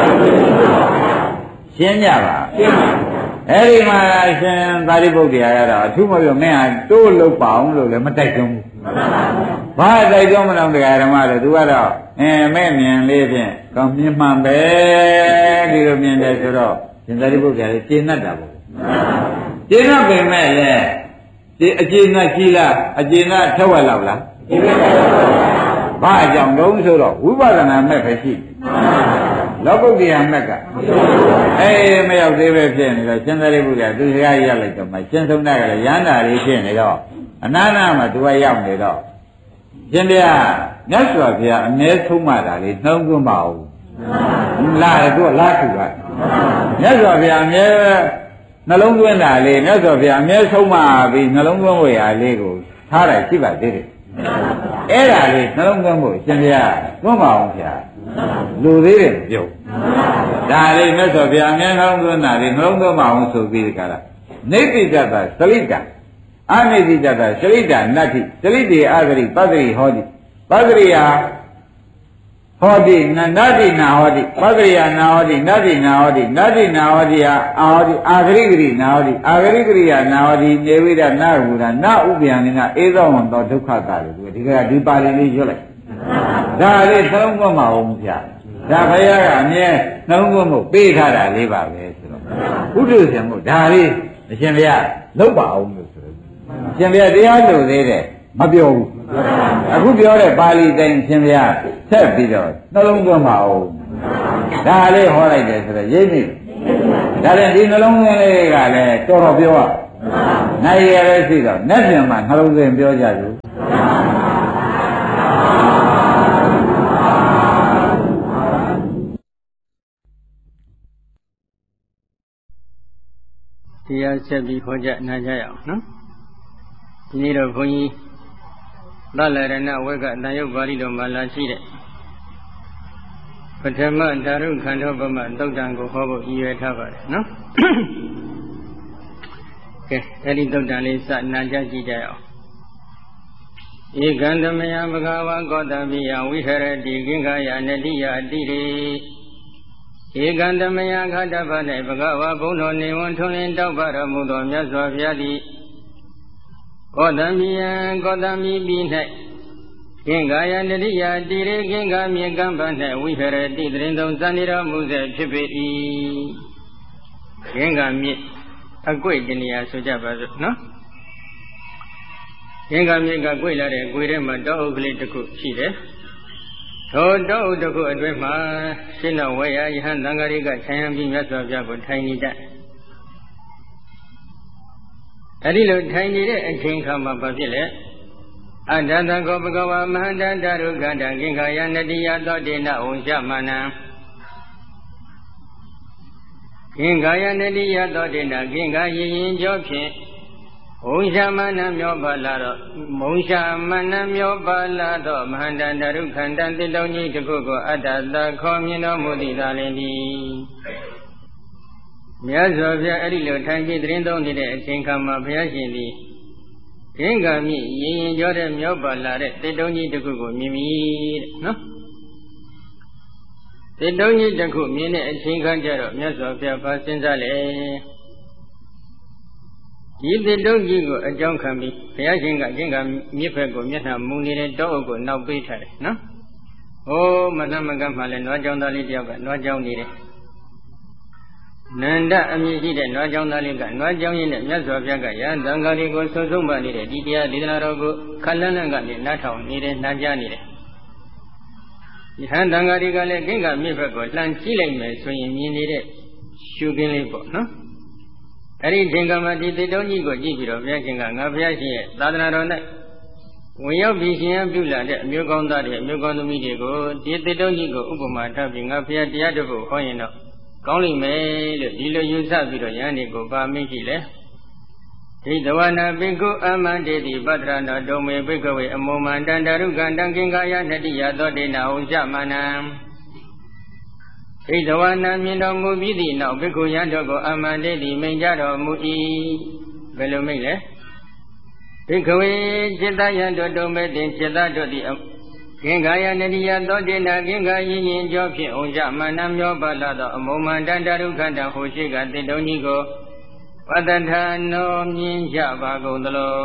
S1: ရှင်းကြပါအဲ့ဒီမှာရှင်သာရိပုတ္တရာကတော့အထူးမပြောမင်းဟာတိုးလို့ပါအောင်လို့လည်းမတိုက်တွန်းဘူးဘာတိုက်တွန်းမလို့တရားဓမ္မတွေသူကတော့အင်းမဲ့မြင်လေးဖြင့်ကောင်းမြင်မှန်ပဲဒီလိုမြင်တယ်ဆိုတော့ရှင်သာရိပုတ္တရာလည်းရှင်းတတ်တာပေါ့ရှင်းတတ်ပေမဲ့လည်းဒီအကျဉ်းကကြီးလားအကျဉ်းကထက်ဝက်လောက်လားဘာအကြောင်းတုံးဆိုတော့ဝိပဿနာမဲ့ပဲရှိလောကုတ္တရာမဲ့ကအေးမရောက်သေးပဲဖြစ်နေတော့ရှင်သာရိပုတ္တရာသူစကားရလိုက်တော့မှရှင်းဆုံးတာကလည်းရဟန္တာလေးဖြစ်နေတော့အနာနာမှာသူကရောက်နေတော့ရှင်ဗျာမြတ်စွာဘုရားအမြဲဆုံးမတာလေးနှုံးသွင်းပါဦးလာတယ်သူကလာသူကမြတ်စွာဘုရားအမြဲနှလုံးသွင်းတာလေးမြတ်စွာဘုရားအမြဲဆုံးမပြီးနှလုံးသွင်းဝေရာလေးကိုထားတယ်ရှိပါသေးတယ်အဲ့ဒါလေးနှလုံးသွင်းဖို့ရှင်ဗျာသွင်းပါအောင်ဗျာလူသေးတယ်ပြုတ်ဒါလေးမြတ်စွာဘုရားအမြဲနှလုံးသွင်းတာလေးနှလုံးသွင်းပါအောင်ဆိုပြီးကြတာနေတိတ္တသစလိတ္တအာနိတိတ္တစလိတ္တနတ္တိစလိတေအာဂရိပဂရိဟောတိပဂရိယာဟောတိနန္ဒတိနာဟောတိပဂရိယာနာဟောတိနတ္တိနာဟောတိနတ္တိနာဟောတိဟာအာဟောတိအာဂရိဂရိနာဟောတိအာဂရိဂရိယာနာဟောတိနေဝိဒနာဟုရနာဥပယံနိဧသောဝံသောဒုက္ခတာလို့ဒီကဒီပါဠိလေးရွတ်လိုက်ဒါလေးသုံးခွင့်မအောင်ဗျာဒါဘုရားကအမြဲနှလုံးသွင်းဖို့ပေးထားတာလေးပါပဲဆိုတော့ဘုဒ္ဓဆင်မို့ဒါလေးအရှင်ဘုရားလုပ်ပါအောင်လို့ဆိုတော့ရှင်ဘုရားတရားလို့သေးတယ်မပြောဘူးအခုပြောတဲ့ပါဠိတိုင်းရှင်ဗျာဆက်ပြီးတော့နှလုံးသွင်းပါဦးဒါလေးဟောလိုက်တယ်ဆိုတော့ရိပ်နေဒါလည်းဒီနှလုံးသွင်းလေးကလည်းတော်တော်ပြောရနိုင်ရလည်းရှိတော့နဲ့ပြန်မှနှလုံးသွင်းပြောကြလို့
S2: တရားဆက်ပြီးခေါ်ကြနာကြရအောင်နော်ဒီနေ့တော့ဘုန်းကြီးသလရဏဝက်ကတန်ရုပ်ပါဠိတော်မှာလာရှိတဲ့ပထမဓာရုခန္ဓေပမသုတ်တံကိုဟောဖို့ရည်ရွယ်ထားပါတယ်နော်ကဲအဲ့ဒီသုတ်တံလေးစနာကြကြည့်ကြရအောင်ဧကံတမယဘဂဝါကောတပိယဝိဟရတိကိင်္ဂယနတိယတိရေဧကံတမယခတ္တပ၌ဘဂဝါဘုံတော်နေဝန်ထွန်းလင်းတောက်ပါတော်မူသောမြတ်စွာဘုရားသည်ကောတမိယံကောတမိပိ၌ကိင်္ဂယနတိယတိရေကိင်္ဂမြေကံပ၌ဝိဟရတိတရင်သုံးစံနေတော်မူစေဖြစ်ပေ၏ကိင်္ဂမြေအကွေ့တနေရာဆိုကြပါစို့နော်ကိင်္ဂမြေကကွေ့လာတဲ့ကွေထဲမှာတောအုပ်ကလေးတစ်ခုရှိတယ်ထိုတောအုပ်တစ်ခုအတွင်းမှာရှင်းတော်ဝေယယဟန်သံဃာတွေကခြံရံပြီးမြတ်စွာဘုရားကိုထိုင်နေတတ်အဲဒီလိုထိုင်နေတဲ့အချိန်ခါမှာဘာဖြစ်လဲအတ္တသကောဘဂဝါမဟာတတရုခန္ဓာကိင်္ဂယနတိယသောတေနဝံရှမနံကိင်္ဂယနတိယသောတေနကိင်္ဂယရင်ကြောဖြင့်ဝံရှမနံမျောပါလာတော့မုံရှမနံမျောပါလာတော့မဟာတတရုခန္ဓာတိတုံကြီးတစ်ခုကိုအတ္တသခေါ်မြင်တော်မူသည်သာလင်သည်မြတ်စွာဘုရားအဲ့ဒီလိုထိုင်ပြီးသတင်းသုံးနေတဲ့အချိန်ခါမှာဘုရားရှင်သည်ဂင်္ဂမြင့်ရင်ရင်ကြောတဲ့မြောက်ပါလာတဲ့တေတုံးကြီးတစ်ခုကိုမြင်ပြီတဲ့နော်တေတုံးကြီးတစ်ခုမြင်တဲ့အချိန်ခါကျတော့မြတ်စွာဘုရားပါစဉ်းစားလေဒီတေတုံးကြီးကိုအကြောင်းခံပြီးဘုရားရှင်ကဂင်္ဂမြစ်ဘက်ကိုမျက်နှာမူနေတဲ့တောအုပ်ကိုနောက်ပေးထားတယ်နော်ဟိုးမနှမကမှလည်းနွားကြောင်သားလေးတယောက်ကနွားကြောင်နေတယ်နန္ဒအမည်ရှိတဲ့နွားကြောင်သားလေးကနွားကြောင်ရင်းနဲ့မြတ်စွာဘုရားကယဟန်သံဃာလေးကိုဆွဆုံးပါနေတဲ့ဒီတရားဒေသနာတော်ကိုခလန်းလန်းကနေနားထောင်နေတယ်နားကြားနေတယ်ယဟန်သံဃာလေးကလည်းဂင်္ဂမြစ်ဘက်ကိုလှမ်းကြည့်လိုက်မယ်ဆိုရင်မြင်နေတဲ့ရှုခင်းလေးပေါ့နော်အဲ့ဒီသင်္ကမဒီတေတုံးကြီးကိုကြည့်ပြီးတော့ဘုရားရှင်ကငါဘုရားရှင်ရဲ့သာသနာတော်၌ဝင်ရောက်ပြီးရှင်ရပြုလာတဲ့အမျိုးကောင်းသားတွေအမျိုးကောင်းသမီးတွေကိုဒီတေတုံးကြီးကိုဥပမာထားပြီးငါဘုရားတရားတော်ကိုဟောရင်တော့ကောင်းလိမ့်မယ်လို့ဒီလိုယူဆပြီးတော့ယန္တိကိုပါမိရှိလေဒိဋ္ဌဝနာပိကုအမန္တေတိပတ္ထရဏဒုံမေပိကဝေအမောမန္တန္တရုကန္တံကိင်္ဂယနတိယသောတေနဝံရှမနံဒိဋ္ဌဝနာမြင်တော်မူပြီးသည့်နောက်ပိကုယံတော်ကိုအမန္တေတိမိန်ကြတော်မူ၏ဘယ်လိုမိတ်လဲပိကဝေจิตယံတော်ဒုံမေတင်จิตတို့သည်ကိင်္ဂယနတိယသောတေနကိင်္ဂယင်ရင်ကြောဖြင့်ဩဇမနမျောပါလာသောအမောမန္တန္တရုခန္ဓာဟိုရှိကတေတုံကြီးကိုဝတ္တထာနောမြင်ကြပါကုန်သလို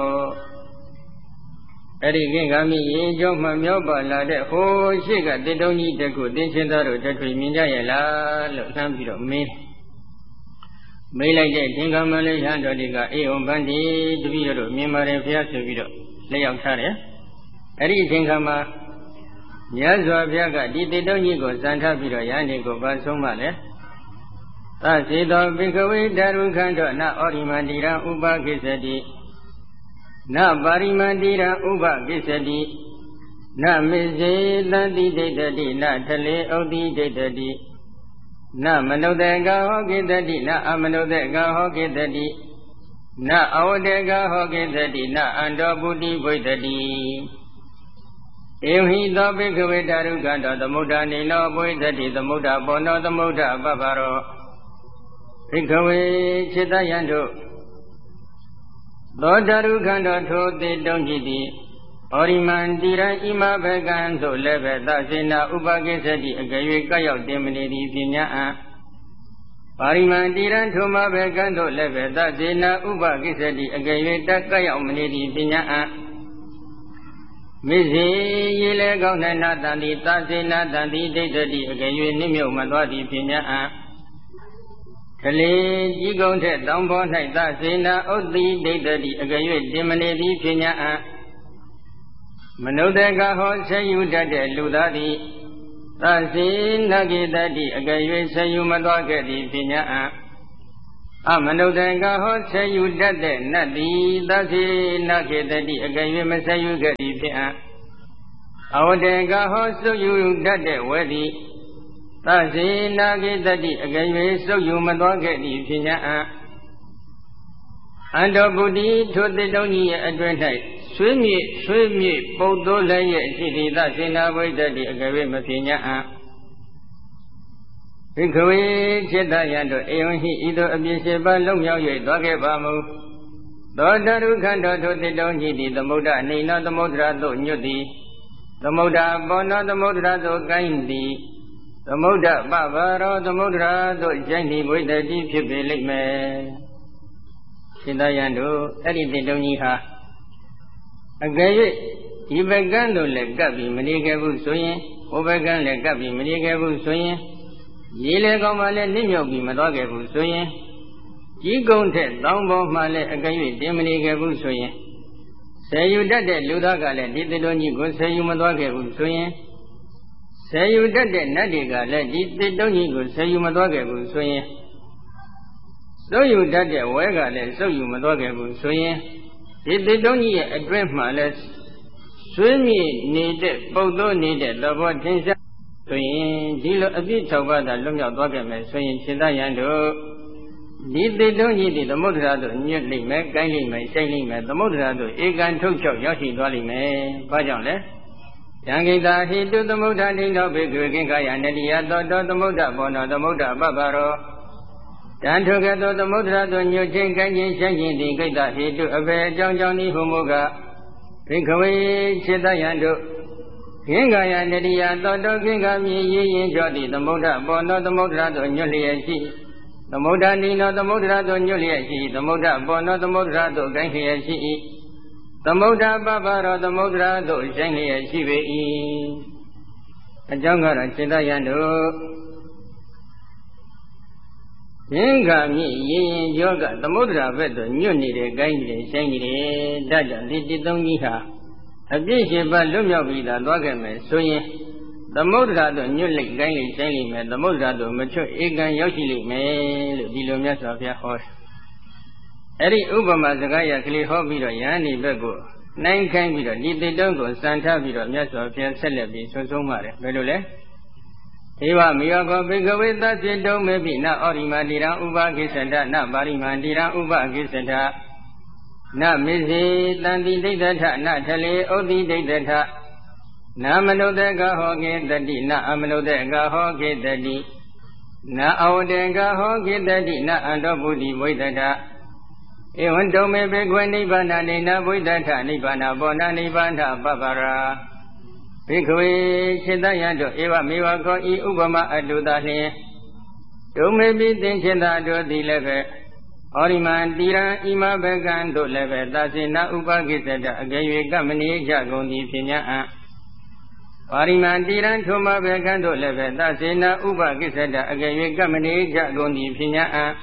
S2: အဲ့ဒီကိင်္ဂမိရင်ကြောမှမျောပါလာတဲ့ဟိုရှိကတေတုံကြီးတခုသင်္ချင်းသားတို့တထွေမြင်ကြရဲ့လားလို့လှမ်းပြီးတော့မေးမေးလိုက်တဲ့သင်္ကမလေးရဟန်းတော်တွေကအေဝံဗန္တိတပည့်တို့မြင်ပါတယ်ဘုရားဆိုပြီးတော့လက်ရောက်ထားတယ်အဲ့ဒီအချိန်ခါမှာမြတ်စွာဘုရားကဒီတေတုံးကြီးကိုစံထားပြီးတော့ယန္တိကိုပါဆုံးမလဲသစေတောပိကဝေဓာရုခန္ဓောနဩရိမန္တိရံဥပကိစ္စတိနပါရိမန္တိရံဥပကိစ္စတိနမေဇေသတိဒိဋ္ဌတိနထလေဩတိဒိဋ္ဌတိနမနုဿေကဟောကိတတိနအမနုဿေကဟောကိတတိနအဝတေကဟောကိတတိနအန္တောပုတိဘိတတိဧဝဟိသောဘိက္ခဝေဓာရုကန္တောသမုဒ္ဒနေနောဘိသတိသမုဒ္ဒပောနောသမုဒ္ဒပပ္ပရောဘိက္ခဝေจิตယံတို့သောဓာရုခန္တောထိုတေတုံးကြည်သည်ဩရိမန္တိရဣမဘကံသို့လည်းပဲသစေနာဥပကိစ္စတိအကရွေကရောက်တင်မနေသည်ပညာအံပါရိမန္တိရထိုမဘကံသို့လည်းပဲသစေနာဥပကိစ္စတိအကရွေတက်ကရောက်မနေသည်ပညာအံမိစေရေလေကောင်း၌နာတန်သည်သစေနာတန်သည်ဒိဋ္ဌတိအကရွေနှိမ့်မြုပ်မသွားသည်ပညာအံကလေးကြီးကုန်းထက်တောင်ပေါ်၌သစေနာဥတ္တိဒိဋ္ဌတိအကရွေတင်မနေသည်ပညာအံမနုဿကဟောဆေယူတတ်တဲ့လူသားသည်သစေနဂိတတိအကယ်၍ဆေယူမသွားခဲ့သည်ဖြစ်냐အမနုဿကဟောဆေယူတတ်တဲ့နတ်သည်သစေနဂိတတိအကယ်၍မဆေယူခဲ့သည်ဖြစ်အဝတေကဟောစုယူတတ်တဲ့ဝဲသည်သစေနာဂိတတိအကယ်၍စုယူမသွားခဲ့သည်ဖြစ်냐အန္တောပုတိထိုတိတုံးကြီးရဲ့အတွင်း၌ဆွေးမြေ့ဆွေးမြေ့ပုတ်သိုးလည်းရဲ့ရှိသည်သစေနာဝိတ္တိအကယ်၍မဖြစ်냐ဘိက္ခဝေจิตတယံတို့အေယံဟိဤသို့အပြည့်ရှိပါလုံးမြောက်၍သွားခဲ့ပါမူသောတရုခန္တောထိုတိတုံးကြီးသည်သမုဒ္ဒအနေနောသမုဒ္ဒရာသို့ညွတ်သည်သမုဒ္ဒဘောနောသမုဒ္ဒရာသို့ကိုင်းသည်သမုဒ္ဒပဗရောသမုဒ္ဒရာသို့ကျိုင်းသည်ဝိတ္တိဖြစ်ပေလိမ့်မယ်ရှင်သာယံတို့အဲ့ဒီတိတုံးကြီးဟာအကယ်၍ဒီဘကံတို့လည်းကပ်ပြီးမနေခဲ့ဘူးဆိုရင်ဟိုဘကံလည်းကပ်ပြီးမနေခဲ့ဘူးဆိုရင်ရေလေကောင်းမှလည်းနစ်မြုပ်ပြီးမသွားခဲ့ဘူးဆိုရင်ကြီးကုန်းထက်တောင်းပေါ်မှလည်းအကယ်၍တင်မနေခဲ့ဘူးဆိုရင်ဆယ်ယူတတ်တဲ့လူသားကလည်းဒီတိတုံးကြီးကိုဆယ်ယူမသွားခဲ့ဘူးဆိုရင်ဆယ်ယူတတ်တဲ့နတ်တွေကလည်းဒီတိတုံးကြီးကိုဆယ်ယူမသွားခဲ့ဘူးဆိုရင်စုပ်ယူတတ်တဲ့ဝဲကလည်းစုပ်ယူမသွားခဲ့ဘူးဆိုရင်ဒီတိတုံးကြီးရဲ့အတွင်းမှာလည်းဆွေးမြေ့နေတဲ့ပုတ်သိုးနေတဲ့သဘောထင်ရှားဆိုရင်ဒီလိုအပြည့်၆ပါးသာလွတ်မြောက်သွားခဲ့မယ်ဆိုရင်ရှင်သာယံတို့ဒီတိတုံးကြီးဒီသမုဒ္ဒရာတို့ညွတ်လိမ့်မယ်၊ကိုင်းလိမ့်မယ်၊ရှိုက်လိမ့်မယ်သမုဒ္ဒရာတို့ဧကန်ထုတ်ချုပ်ရောက်ရှိသွားလိမ့်မယ်။ဘာကြောင့်လဲ။ယံကိတာဟိတုသမုဒ္ဒတိနောဘေကွေကင်္ခာယနတိယသောတောသမုဒ္ဒဘောနောသမုဒ္ဒပပ္ပရောတန်ထုကဲ့သို့သမုဒ္ဒရာတို့ညွတ်ခြင်းကိုင်းခြင်းရှိုက်ခြင်းဒီကိတဟိတုအဘေအကြောင်းကြောင့်ဤဟုမူကဘိက္ခဝေจิตတယံတို့ကင်္ခာယနတိယသောတောကင်္ခာမြေရည်ရင်ကြောတိသမုဒ္ဒဘောနောသမုဒ္ဒရာတို့ညွတ်လျက်ရှိသမုဒ္ဒနိနောသမုဒ္ဒရာတို့ညွတ်လျက်ရှိသမုဒ္ဒဘောနောသမုဒ္ဒရာတို့ကိုင်းလျက်ရှိ၏သမုဒ္ဒပပ္ပရောသမုဒ္ဒရာတို့ရှိုင်းလျက်ရှိပေ၏အကြောင်းကတော့จิตတယံတို့သင်္ခါမြင့်ရင်ရင်ယောကသမုဒ္ဒရာဘက်သို့ညွတ်နေတယ်ကိုင်းနေတယ်ရှိုင်းနေတယ်ဒါကြောင့်ဒီတိသုံးကြီးဟာအပြည့်ရှိပါလွတ်မြောက်ပြီးသာသွားခဲ့မယ်ဆိုရင်သမုဒ္ဒရာတို့ညွတ်လိုက်ကိုင်းလိုက်ရှိုင်းလိုက်မယ်သမုဒ္ဒရာတို့မချွတ်ဧကန်ရောက်ရှိလိမ့်မယ်လို့ဒီလိုမြတ်စွာဘုရားဟောတယ်အဲ့ဒီဥပမာစကားရကလေးဟောပြီးတော့ယန္တိဘက်ကိုနိုင်ခိုင်းပြီးတော့ဒီတိတုံးကိုစံထားပြီးတော့မြတ်စွာဘုရားဆက်လက်ပြီးဆွဆုံးပါတယ်ဘယ်လိုလဲဧဝမေယကောဘိကဝေသစ္စေတုံမေပိနဩရိမတိရံဥပကိစ္စတနပါရိမန္တိရံဥပကိစ္စတနမေဇေတန္တိဒိဋ္ဌထနထလေဩတိဒိဋ္ဌထနာမနုဿကဟောကေတတိနအမနုဿကဟောကေတတိနာအဝတေကဟောကေတတိနအန္တောပုတိဝိတ္တထဧဝံတုံမေဘေကွေနိဗ္ဗာနနေနဝိတ္တထနိဗ္ဗာနဘောနနိဗ္ဗာနပပ္ပရာဘိက္ခဝေจิตတယံတို့ဧဝမေဝခောဤဥပမာအတုသာလျင်ဒုမေပိသင်္ချတာတို့သည်လည်းပဲဩရိမန္တိရံဣမဘကံတို့လည်းပဲသစေနာဥပကိစ္စတအကယ်၍ကမဏိကြကုန်သည်ဖြစ်냐အံဩရိမန္တိရံထိုမဘကံတို့လည်းပဲသစေနာဥပကိစ္စတအကယ်၍ကမဏိကြကုန်သည်ဖြစ်냐အံ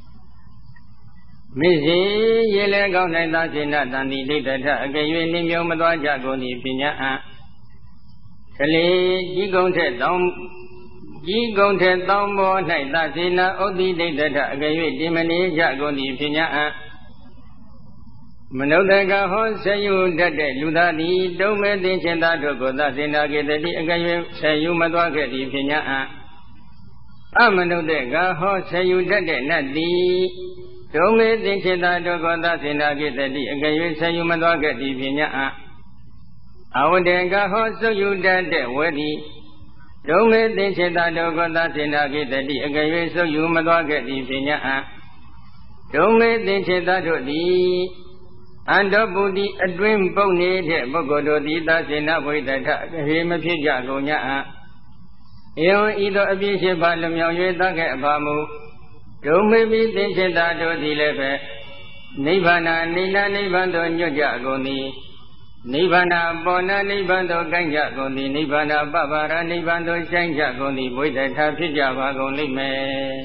S2: မိစေရေလေကောင်း၌သစေနာတန်တိဒိဋ္ဌထအကယ်၍နှမြုံမသွားကြကုန်သည်ဖြစ်냐အံကလေးကြီးကုန်းထက်တောင်းကြီးကုန်းထက်တောင်းပေါ်၌သစေနာဥဒိဒိဋ္ဌထအကယ်၍တိမနေကြကုန်သည်ဖြစ်냐အံမနုဿကဟောဆေယူတတ်တဲ့လူသားသည်တုံးမဲ့သင်္ချင်သားတို့ကိုသစေနာကေတတိအကယ်၍ဆေယူမသွားခဲ့သည်ဖြစ်냐အံအမနုဿကဟောဆေယူတတ်တဲ့နတ်သည်တုံးမဲ့သင်္ချင်သားတို့ကိုသစေနာကေတတိအကယ်၍ဆေယူမသွားခဲ့သည်ဖြစ်냐အံအဝတေကဟောစုယူတတ်တဲ့ဝဲသည်ဒုံမေသင်္ချေတာတောကသစေနာကိတတိအကယ်၍စုယူမသွားခဲ့သည်ဖြစ်냐အံဒုံမေသင်္ချေတာတို့သည်အန္တောပုတိအတွင်းပုတ်နေတဲ့ပုဂ္ဂိုလ်တို့သည်သစေနာဝိတ္တထအဟေမဖြစ်ကြကုန်냐အံဧဝံဤသို့အပြည့်ရှိပါလွမြောက်၍သခဲ့အပါမူဒုံမေပိသင်္ချေတာတို့သည်လည်းပဲနိဗ္ဗာန်နိလနိဗ္ဗာန်သို့ညွတ်ကြကုန်သည်နိဗ္ဗာန်ပေါ်နာနိဗ္ဗာန်သို့ကိုင်းကြကုန်သည်နိဗ္ဗာန်ပပ္ပရာနိဗ္ဗာန်သို့ဆိုင်ကြကုန်သည်ဝိတ္တထဖြစ်ကြပါကုန်လိမ့်မယ်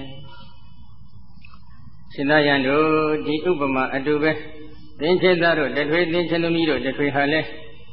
S2: ရှင်သာယံတို့ဒီဥပမာအတူပဲသင်္ချေသားတို့တထွေသင်္ချေသမီးတို့တထွေဟာလဲ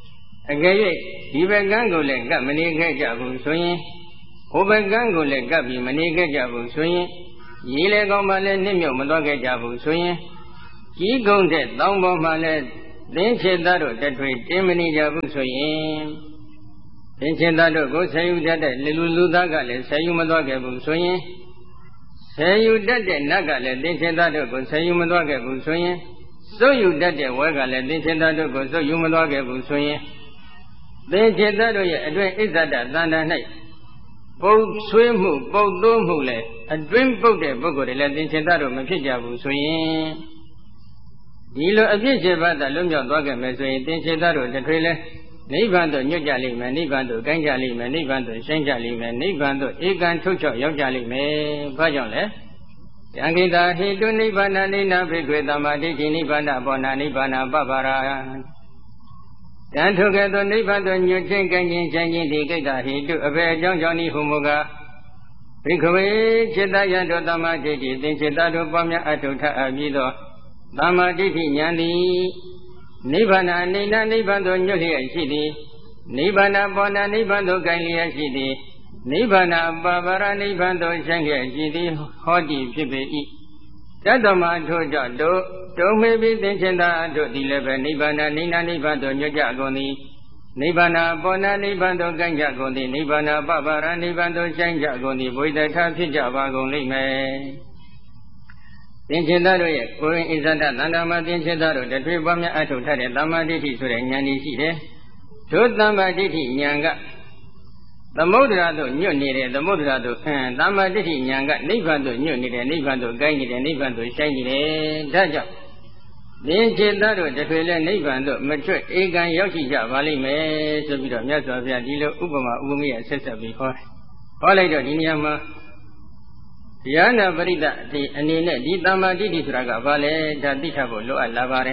S2: အကယ်၍ဒီဘက်ကံကိုလည်းကပ်မနေခဲ့ကြဘူးဆိုရင်ဟိုဘက်ကံကိုလည်းကပ်ပြီးမနေခဲ့ကြဘူးဆိုရင်ရေလေကောင်းမှလည်းနစ်မြုပ်မသွားခဲ့ကြဘူးဆိုရင်ကြီးကုန်းတဲ့တောင်းပေါ်မှလည်းသင်္ချေသားတို့တထွေတင်းမနေကြဘူးဆိုရင်သင်္ချေသားတို့ကိုဆယ်ယူတတ်တဲ့လူလူသားကလည်းဆယ်ယူမသွားခဲ့ဘူးဆိုရင်ဆယ်ယူတတ်တဲ့နတ်ကလည်းသင်္ချေသားတို့ကိုဆယ်ယူမသွားခဲ့ဘူးဆိုရင်စုပ်ယူတတ်တဲ့ဝဲကလည်းသင်္ချေသားတို့ကိုစုပ်ယူမသွားခဲ့ဘူးဆိုရင်သင်္ချေသားတို့ရဲ့အတွင်းဣဇဒတသန္တာ၌ပုတ်ဆွေးမှုပုတ်သိုးမှုလည်းအတွင်းပုတ်တဲ့ပုဂ္ဂိုလ်တွေလည်းသင်္ချေသားတို့မဖြစ်ကြဘူးဆိုရင်ဒီလိုအဖြစ်ခြေပါဒလွတ်မြောက်သွားခဲ့မယ်ဆိုရင်သင်္ချေသားတို့တထွေလဲနိဗ္ဗာန်သို့ညွတ်ကြလိမ့်မယ်နိဗ္ဗာန်သို့ကိုင်းကြလိမ့်မယ်နိဗ္ဗာန်သို့ရှိုင်းကြလိမ့်မယ်နိဗ္ဗာန်သို့ဧကံထုတ်ချောက်ရောက်ကြလိမ့်မယ်ဘာကြောင့်လဲတံခိတာဟိတုနိဗ္ဗာန်နိနာဘိကွေသမ္မာဒိဋ္ဌိနိဗ္ဗာန်ဘောနာနိဗ္ဗာန်ပပရာတန်ထုတ်ကဲ့သို့နိဗ္ဗာန်သို့ညွတ်ခြင်းကိုင်းခြင်းချိုင်းခြင်းဒီကိတ္တဟိတုအဘယ်အကြောင်းကြောင့်ဤဟုမူကားဘိက္ခဝေจิตတယတောသမ္မာဒိဋ္ဌိသင်္ချေတတို့ပွားများအထုထအပ်ပြီးသောသမ္မာဒိဋ္ဌိဉာဏ်သည်နိဗ္ဗာန်အနေနဲ့နိဗ္ဗာန်သို့ညွတ်လျက်ရှိသည်နိဗ္ဗာန်ပေါ်နာနိဗ္ဗာန်သို့ကိုင်းလျက်ရှိသည်နိဗ္ဗာန်ပပရနိဗ္ဗာန်သို့ရှိုင်းလျက်ရှိသည်ဟောတိဖြစ်ပေ၏တတ္တမထို့ကြောင့်တို့တုံမေပြီးသင်္ချင်သာတို့သည်လည်းပဲနိဗ္ဗာန်နိနာနိဗ္ဗာန်သို့ညွတ်ကြကုန်သည်နိဗ္ဗာန်ပေါ်နာနိဗ္ဗာန်သို့ကိုင်းကြကုန်သည်နိဗ္ဗာန်ပပရနိဗ္ဗာန်သို့ရှိုင်းကြကုန်သည်ဘုရားထားဖြစ်ကြပါကုန်လိမ့်မယ်သင်္ချေသားတို့ရဲ့ကိုယ်ရင်ဣဇဒသန္တာမှာသင်္ချေသားတို့တထွေပွားများအထုထတဲ့သမ္မာဒိဋ္ဌိဆိုတဲ့ဉာဏ်ကြီးရှိတယ်။တို့သမ္မာဒိဋ္ဌိဉာဏ်ကသမုဒ္ဒရာတို့ညွတ်နေတဲ့သမုဒ္ဒရာတို့အင်းသမ္မာဒိဋ္ဌိဉာဏ်ကနိဗ္ဗာန်တို့ညွတ်နေတဲ့နိဗ္ဗာန်တို့ကိုင်းနေတဲ့နိဗ္ဗာန်တို့ရှိုင်းနေတယ်။ဒါကြောင့်သင်္ချေသားတို့တထွေလဲနိဗ္ဗာန်တို့မထွတ်ဧကံရောက်ရှိကြပါလိမ့်မယ်ဆိုပြီးတော့မြတ်စွာဘုရားဒီလိုဥပမာဥပမေအဆက်ဆက်ပြီးဟောတယ်။ဟောလိုက်တော့ဒီနေရာမှာတရားနာပရိသတ်ဒီအနေနဲ့ဒီသမ္မာဒိဋ္ဌိဆိုတာကဘာလဲဒါသိထားဖို့လိုအပ်လာပါတယ်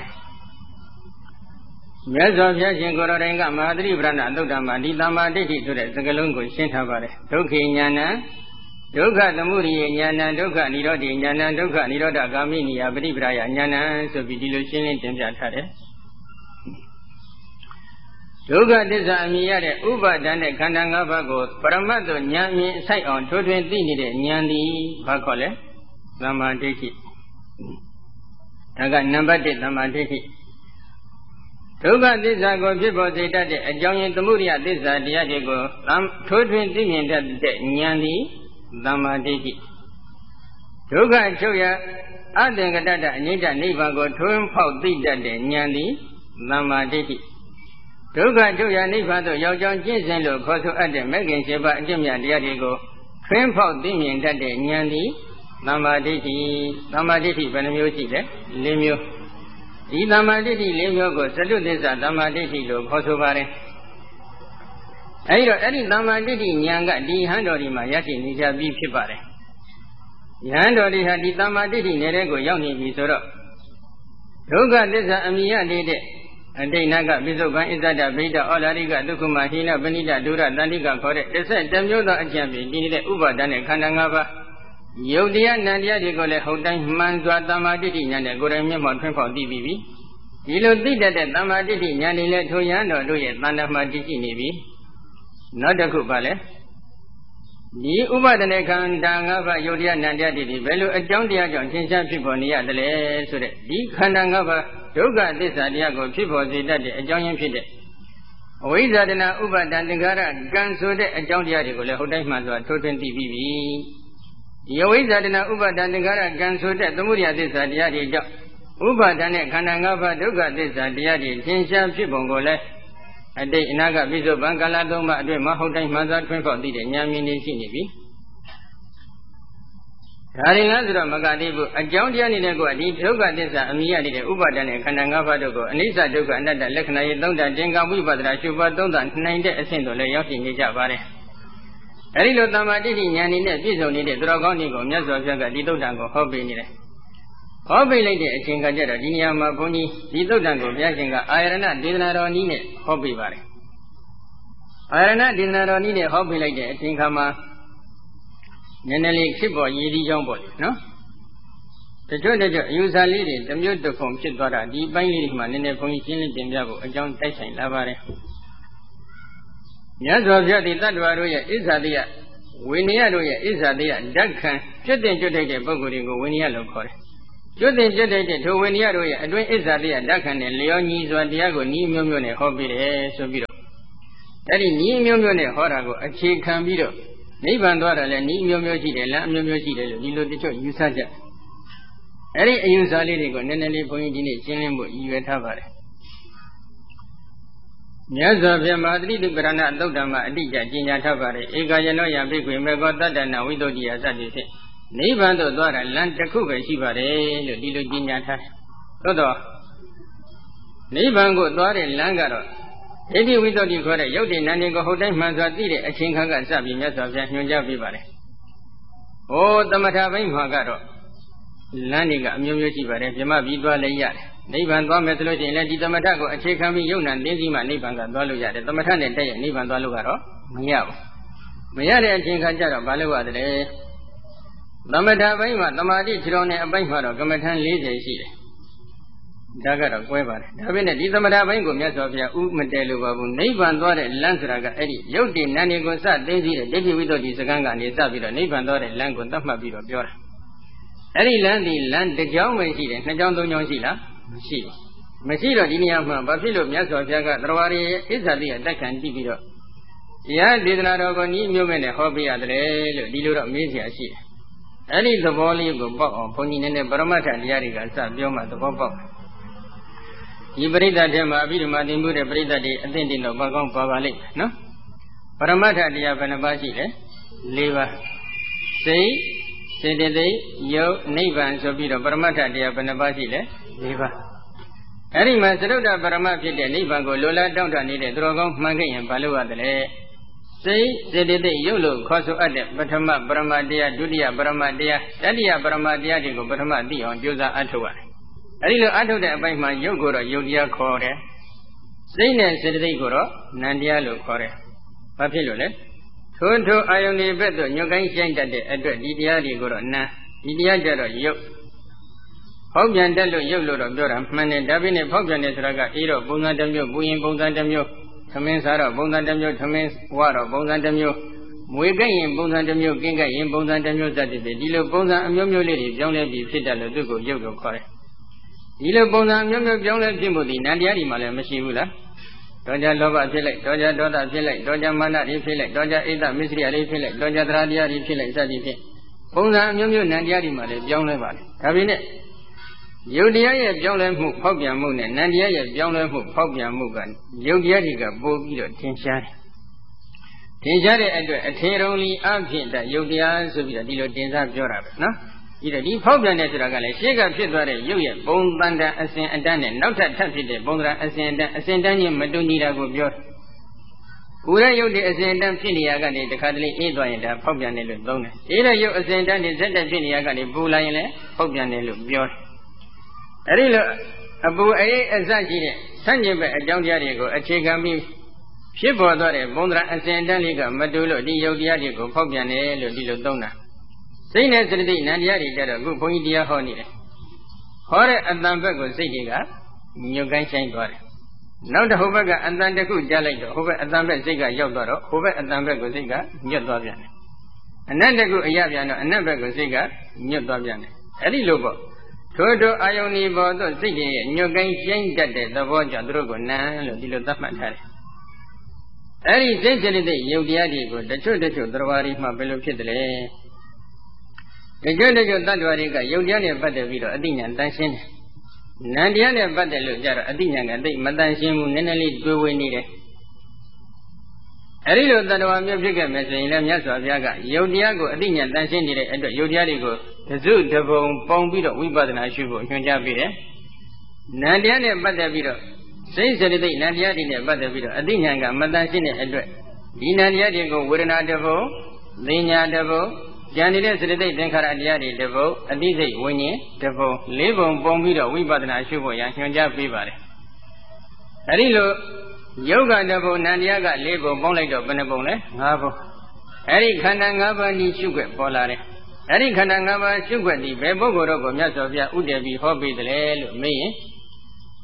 S2: မြတ်စွာဘုရားရှင်ကိုယ်တော်တိုင်ကမဟာသတိပ္ပဏသုတ်တံမှာဒီသမ္မာဒိဋ္ဌိဆိုတဲ့စကားလုံးကိုရှင်းထားပါတယ်ဒုက္ခေဉာဏံဒုက္ခသမုဒိယဉာဏံဒုက္ခនិရောဓိဉာဏံဒုက္ခនិရောဓဂာမိနိယပฏิပဒါယဉာဏံဆိုပြီးဒီလိုရှင်းလင်းတင်ပြထားတယ်ဒုက္ခသစ္စာအမြင်ရတဲ့ဥပါဒဏ်နဲ့ခန္ဓာ၅ပါးကိုပရမတ်သို့ဉာဏ်မြင်အဆိုင်အောင်ထိုးထွင်းသိနေတဲ့ဉာဏ်သည်ဘာခေါ်လဲသမ္မာဒိဋ္ဌိဒါကနံပါတ်၁သမ္မာဒိဋ္ဌိဒုက္ခသစ္စာကိုဖြစ်ပေါ်စေတတ်တဲ့အကြောင်းရင်းသမုဒယသစ္စာတရားတွေကိုထိုးထွင်းသိမြင်တတ်တဲ့ဉာဏ်သည်သမ္မာဒိဋ္ဌိဒုက္ခချုပ်ရအသင်္ကတတအနိစ္စနိဗ္ဗာန်ကိုထွန်းဖောက်သိတတ်တဲ့ဉာဏ်သည်သမ္မာဒိဋ္ဌိဒုက္ခချုပ်ရနိဗ္ဗာန်သို့ရောက်ကြောင်းကျင့်စဉ်လို့ခေါ်ဆိုအပ်တဲ့မဂ္ဂင်၈ပါးအကျင့်မြတ်တရားတွေကိုထွန်းဖောက်သိမြင်တတ်တဲ့ဉာဏ်သည်သမ္မာဒိဋ္ဌိသမ္မာဒိဋ္ဌိဘယ်နှမျိုးရှိလဲ၄မျိုးဒီသမ္မာဒိဋ္ဌိ၄မျိုးကိုသတုသစ္စာသမ္မာဒိဋ္ဌိလို့ခေါ်ဆိုပါတယ်အဲဒီတော့အဲ့ဒီသမ္မာဒိဋ္ဌိဉာဏ်ကဒီဟန်တော်ဒီမှာရရှိနေကြပြီးဖြစ်ပါတယ်ယဟန်တော်ဒီဟာဒီသမ္မာဒိဋ္ဌိနယ်တဲ့ကိုရောက်နေပြီဆိုတော့ဒုက္ခသစ္စာအမြင်ရနေတဲ့အတိတ်နကပိစုပန်ဣဇဒဗိဒဩလာရိကဒုက္ခမဟိနပဏိတဒုရတန္တိကခေါ်တဲ့တစ်ဆက်တစ်မျိုးသောအကျင့်ဖြင့်ဒီနေတဲ့ဥပါဒณะခန္ဓာ၅ပါးယုတ်တရားနံတရားတွေကိုလည်းဟုတ်တိုင်းမှန်စွာသမ္မာဒိဋ္ဌိဉာဏ်နဲ့ကိုယ်တိုင်မျက်မှောက်ထွန်းဖောက်သိပြီးပြီဒီလိုသိတတ်တဲ့သမ္မာဒိဋ္ဌိဉာဏ်နဲ့လည်းထိုယဟန်တော်တို့ရဲ့တဏ္ဍာမှာတည်ရှိနေပြီနောက်တစ်ခုပါလဲဒီဥပါဒณะခန္ဓာ၅ပါးယုတ်တရားနံတရားတွေဒီဘယ်လိုအကြောင်းတရားကြောင့်သင်္ချာဖြစ်ပေါ်နေရတယ်လဲဆိုတဲ့ဒီခန္ဓာ၅ပါးဒုက္ခသစ္စာတရားကိုဖြစ်ပေါ်စေတတ်တဲ့အကြောင်းရင်းဖြစ်တဲ့အဝိဇ္ဇာတနာဥပါဒံသင်္ခါရကံဆိုတဲ့အကြောင်းတရားတွေကိုလည်းဟုတ်တိုင်းမှစွာထိုးထွင်းသိပြီးပြီဒီအဝိဇ္ဇာတနာဥပါဒံသင်္ခါရကံဆိုတဲ့သမုဒယသစ္စာတရားတွေကြောင့်ဥပါဒံနဲ့ခန္ဓာ၅ပါးဒုက္ခသစ္စာတရားတွေသင်္ချာဖြစ်ပုံကိုလည်းအတိတ်အနာဂတ်ပိစုပန်ကာလသုံးပါးအတွင်းမှာဟုတ်တိုင်းမှစွာထွန်းဖောက်သိတဲ့ဉာဏ်မြင်နေရှိနေပြီဒါရင်လားဆိုတော့မကတိဘူးအကြောင်းတရားနေတဲ့ကိုဒီဒုက္ခသစ္စာအမြင်ရတဲ့ဥပါဒณะခန္ဓာ၅ပါးတို့ကိုအနိစ္စဒုက္ခအနတ္တလက္ခဏာရေးသုံးတာတင်္ဂဝိပဿနာရှုပါသုံးတာနိုင်တဲ့အဆင့်တို့လည်းရောက်ရှိနေကြပါတယ်အဲဒီလိုသမ္မာဒိဋ္ဌိဉာဏ်ဤနဲ့ပြည့်စုံနေတဲ့သူတော်ကောင်းတွေကိုမြတ်စွာဘုရားကဒီသုတ်တံကိုဟောပေးနေတယ်ဟောပေးလိုက်တဲ့အချိန်ကကြတော့ဒီနေရာမှာဘုန်းကြီးဒီသုတ်တံကိုဘုရားရှင်ကအာရဏဒေသနာတော်နည်းနဲ့ဟောပေးပါတယ်အာရဏဒေသနာတော်နည်းနဲ့ဟောပေးလိုက်တဲ့အချိန်ခါမှာနည်းနည်းလေးဖြစ်ပေါ်ရည်ဒီကြောင်းပေါ့လေနော်တချို့တချို့အယူဆလေးတွေတစ်မျိုးတစ်ခုဖြစ်သွားတာဒီပိုင်းလေးတွေမှာနည်းနည်းဘုန်းကြီးရှင်းလင်းတင်ပြဖို့အကြောင်းတိုက်ဆိုင်လာပါတယ်မြတ်စွာဘုရားဒီတတ္တဝါတို့ရဲ့ဣဇာတိယဝိနည်းတို့ရဲ့ဣဇာတိယဓာတ်ခံကျွတ်တင်ကျွတ်ထိုက်တဲ့ပုဂ္ဂိုလ်တွေကိုဝိနည်းလို့ခေါ်တယ်ကျွတ်တင်ကျွတ်ထိုက်တဲ့ထိုဝိနည်းတို့ရဲ့အတွင်းဣဇာတိယဓာတ်ခံတဲ့လျောညီစွာတရားကိုဤမျိုးမျိုးနဲ့ဟောပြတယ်ဆိုပြီးတော့အဲ့ဒီဤမျိုးမျိုးနဲ့ဟောတာကိုအခြေခံပြီးတော့နိဗ္ဗာန်သွားတာလည်းဤမျိုးမျိုးရှိတယ်လမ်းအမျိုးမျိုးရှိတယ်လို့ဒီလိုတချို့ယူဆကြအဲ့ဒီအယူဆလေးတွေကိုနည်းနည်းလေးဘုန်းကြီးဒီနေ့ရှင်းလင်းဖို့ရည်ရွယ်ထားပါတယ်မြတ်စွာဘုရားမဟာတိတုပရဏသုတ်တံမှာအတိအကျကျင့်ကြထားပါတယ်ဧကယနောယဘိက္ခွေမေကောတတ္တနာဝိသုဒ္ဓိယစသည်ဖြင့်နိဗ္ဗာန်သို့သွားတာလမ်းတစ်ခုပဲရှိပါတယ်လို့ဒီလိုကျင့်ကြထားတယ်သို့တော့နိဗ္ဗာန်ကိုသွားတဲ့လမ်းကတော့ဒိဋ္ဌိဝိသုဒ္ဓိခေါ်တဲ့ယုတ်တိနန္ဒီကိုဟုတ်တိုင်းမှန်စွာသိတဲ့အချိန်ခါကစပြီးမြတ်စွာဘုရားညွှန်ကြားပေးပါတယ်။အိုးသမထဘိမှာကတော့လမ်းတွေကအမျိုးမျိုးရှိပါတယ်ဗြဟ္မပြီးသွားလည်းရတယ်။နိဗ္ဗာန်သွားမယ်ဆိုလို့ရှိရင်လည်းဒီသမထကိုအခြေခံပြီးယုံနာသိသိမှနိဗ္ဗာန်ကသွားလို့ရတယ်။သမထနဲ့တည့်ရဲ့နိဗ္ဗာန်သွားလို့ကတော့မရဘူး။မရတဲ့အချိန်ခါကျတော့ဘာလို့ရသလဲ။သမထဘိမှာသမာဓိခြေတော်နဲ့အပိုင်းမှာတော့ကမ္မထန်၄၀ရှိတယ်။ဒါကတော့ကွဲပါတယ်ဒါပေမဲ့ဒီသမထဘိုင်းကိုမြတ်စွာဘုရားဥမတဲလို့ပါဘူးနိဗ္ဗာန်သွားတဲ့လမ်းဆိုတာကအဲ့ဒီယုတ်တိနန္ဒီကိုစသိသိတဲ့ဒိဋ္ဌိဝိသုဒ္ဓိစကံကနေစပြီးတော့နိဗ္ဗာန်သွားတဲ့လမ်းကိုသတ်မှတ်ပြီးတော့ပြောတာအဲ့ဒီလမ်းဒီလမ်းတစ်ကြောင်းပဲရှိတယ်နှစ်ကြောင်းသုံးကြောင်းရှိလားမရှိဘူးမရှိတော့ဒီနေရာမှာဘာဖြစ်လို့မြတ်စွာဘုရားကသရဝရီရဲ့ဣဇာတိအတက်ခံကြည့်ပြီးတော့တရားဒေသနာတော်ကိုဤမျိုးမဲ့နဲ့ဟောပြရတယ်လို့ဒီလိုတော့မေးเสียရှိတယ်အဲ့ဒီသဘောလေးကိုပေါက်အောင်ဘုန်းကြီးနည်းနည်းပရမတ္ထတရားတွေကစပြောမှသဘောပေါက်ဒီပရိသတ်ထဲမှာအဘိဓမ္မာသင်မှုတဲ့ပရိသတ်တွေအသင့်တင်တော့ဘာကောင်းပါပါလိမ့်နော်ပရမတ္ထတရားဘယ်နှပါးရှိလဲ၄ပါးစိတ်စေတသိက်ယုတ်နိဗ္ဗာန်ဆိုပြီးတော့ပရမတ္ထတရားဘယ်နှပါးရှိလဲ၄ပါးအဲ့ဒီမှာသရုပ်တပရမဖြစ်တဲ့နိဗ္ဗာန်ကိုလိုလားတောင့်တနေတဲ့သူတော်ကောင်းမှန်ခဲ့ရင်ဘာလို့ရတယ်လဲစိတ်စေတသိက်ယုတ်လို့ခေါ်ဆိုအပ်တဲ့ပထမပရမတရားဒုတိယပရမတရားတတိယပရမတရားတွေကိုပထမသိအောင်ကြိုးစားအထောက်ရတယ်အဲဒီလိုအထုတ်တဲ့အပိုင်းမှာယုတ်ကိုတော့ယုတ်တရားခေါ်တယ်စိတ်နဲ့စေတသိက်ကိုတော့နံတရားလို့ခေါ်တယ်ဘာဖြစ်လို့လဲထိုးထိုးအာယုန်ဒီဘက်သို့ညွတ်ကိုင်းရှိုင်းတတ်တဲ့အတွက်ဒီတရားတွေကိုတော့နံဒီတရားကြတော့ယုတ်ဖောက်ပြန်တတ်လို့ယုတ်လို့တော့ပြောတာမှန်တယ်ဒါပေမဲ့ဖောက်ပြန်တယ်ဆိုတာကအေးတော့ပုံစံတစ်မျိုးပူရင်ပုံစံတစ်မျိုးသမင်းစားတော့ပုံစံတစ်မျိုးသမင်းဝါတော့ပုံစံတစ်မျိုးမွေကြိုက်ရင်ပုံစံတစ်မျိုးကင်းကြိုက်ရင်ပုံစံတစ်မျိုးစသည်ဖြင့်ဒီလိုပုံစံအမျိုးမျိုးလေးတွေပြောင်းလဲပြီးဖြစ်တတ်လို့သူ့ကိုယုတ်လို့ခေါ်တယ်ဒီလိုပုံစံမျိုးမျိုးပြောင်းလဲဖြစ်မှုဒီနန္တရားဒီမှာလည်းမရှိဘူးလားတောကြလောဘဖြစ်လိုက်တောကြဒေါသဖြစ်လိုက်တောကြမာနတွေဖြစ်လိုက်တောကြအိတ်တမစ္စရိယတွေဖြစ်လိုက်တောကြသရတရားတွေဖြစ်လိုက်စသည်ဖြင့်ပုံစံအမျိုးမျိုးနန္တရားဒီမှာလည်းပြောင်းလဲပါလေဒါပေမဲ့ယုတ်တရားရဲ့ပြောင်းလဲမှုဖောက်ပြန်မှုနဲ့နန္တရားရဲ့ပြောင်းလဲမှုဖောက်ပြန်မှုကယုတ်တရားတွေကပိုပြီးတော့ထင်ရှားတယ်ထင်ရှားတဲ့အတွက်အထေရုံလီအဖြစ်တဲ့ယုတ်တရားဆိုပြီးတော့ဒီလိုတင်စားပြောတာပဲနော်ဒီတော့ဒီဖောက်ပြန်တဲ့ဆိုတာကလည်းရှေ့ကဖြစ်သွားတဲ့ရုပ်ရဲ့ဘုံတန်တန်အစဉ်အတန်းနဲ့နောက်ထပ်ထပ်ဖြစ်တဲ့ဘုံတန်အစဉ်အတန်းအစဉ်တန်းချင်းမတူညီတာကိုပြောတယ်။ကိုယ်ရဲ့ရုပ်တွေအစဉ်အတန်းဖြစ်နေရကနေတခါတလေအေးသွားရင်ဒါဖောက်ပြန်တယ်လို့သုံးတယ်။အေးတဲ့ရုပ်အစဉ်အတန်းတွေဇက်တက်ဖြစ်နေရကနေပူလာရင်လည်းဖောက်ပြန်တယ်လို့ပြောတယ်။အဲဒီလိုအပူအေးအစရှိတဲ့ဆန့်ကျင်ဘက်အကြောင်းတရားတွေကိုအခြေခံပြီးဖြစ်ပေါ်သွားတဲ့ဘုံတန်အစဉ်အတန်းလေးကမတူလို့ဒီရုပ်တရားတွေကိုဖောက်ပြန်တယ်လို့ဒီလိုသုံးတာ။စိတ်နဲ့စတိနံတရားတွေကြတော့အခုဘုန်းကြီးတရားဟောနေတယ်ဟောတဲ့အတန်ဘက်ကိုစိတ်တွေကညှို့ကိုင်းဆိုင်သွားတယ်နောက်တစ်ဟိုဘက်ကအတန်တစ်ခုကြားလိုက်တော့ဟိုဘက်အတန်ဘက်စိတ်ကရောက်သွားတော့ဟိုဘက်အတန်ဘက်ကိုစိတ်ကညွတ်သွားပြန်တယ်အနတ်တစ်ခုအရပြန်တော့အနတ်ဘက်ကိုစိတ်ကညွတ်သွားပြန်တယ်အဲ့ဒီလိုပေါ့ထို့ထို့အာယုန်ဒီပေါ်သို့စိတ်တွေရဲ့ညှို့ကိုင်းဆိုင်တတ်တဲ့သဘောကြောင့်သူတို့ကိုနံလို့ဒီလိုသတ်မှတ်ထားတယ်အဲ့ဒီစိတ်စတိယုတ်တရားတွေကိုတချို့တချို့သရဝါရီမှဘယ်လိုဖြစ်တယ်လဲတချို့တချို့တ attva တွေကယုတ်တရားနဲ့ပတ်သက်ပြီးတော့အတိညာတန်ရှင်းတယ်။နံတရားနဲ့ပတ်သက်လို့ကြတော့အတိညာကသိမတန်ရှင်းဘူးနည်းနည်းလေးတွေးဝေနေတယ်။အဲဒီလိုတ attva မျိုးဖြစ်ခဲ့မယ်ဆိုရင်လည်းမြတ်စွာဘုရားကယုတ်တရားကိုအတိညာတန်ရှင်းနေတဲ့အတွက်ယုတ်တရားတွေကိုတစုတပုံပုံပြီးတော့ဝိပဿနာရှုဖို့ညွှန်ကြားပေးတယ်။နံတရားနဲ့ပတ်သက်ပြီးတော့စိတ်စရိသိနံတရားတွေနဲ့ပတ်သက်ပြီးတော့အတိညာကမတန်ရှင်းတဲ့အတွက်ဒီနံတရားတွေကိုဝေဒနာတပုံ၊သိညာတပုံဉာဏ်နေတဲ့စေတသိက်သင်္ခါရတရားတွေတစ်ပုံအသိစိတ်ဝိညာဉ်တစ်ပုံလေးပုံပုံပြီးတော့ဝိပဿနာရှုဖို့ရညွှန်ကြားပေးပါတယ်။အဲဒီလိုယုတ်ကတစ်ပုံနံတရားကလေးပုံပေါင်းလိုက်တော့ဘယ်နှပုံလဲ၅ပုံ။အဲဒီခန္ဓာ၅ပါးဤရှုွက်ပေါ်လာတယ်။အဲဒီခန္ဓာ၅ပါးရှုွက်ဒီဘယ်ပုဂ္ဂိုလ်တော့ကိုမြတ်စွာဘုရားဥတည်ပြီးဟောပေးတယ်လို့မေးရင်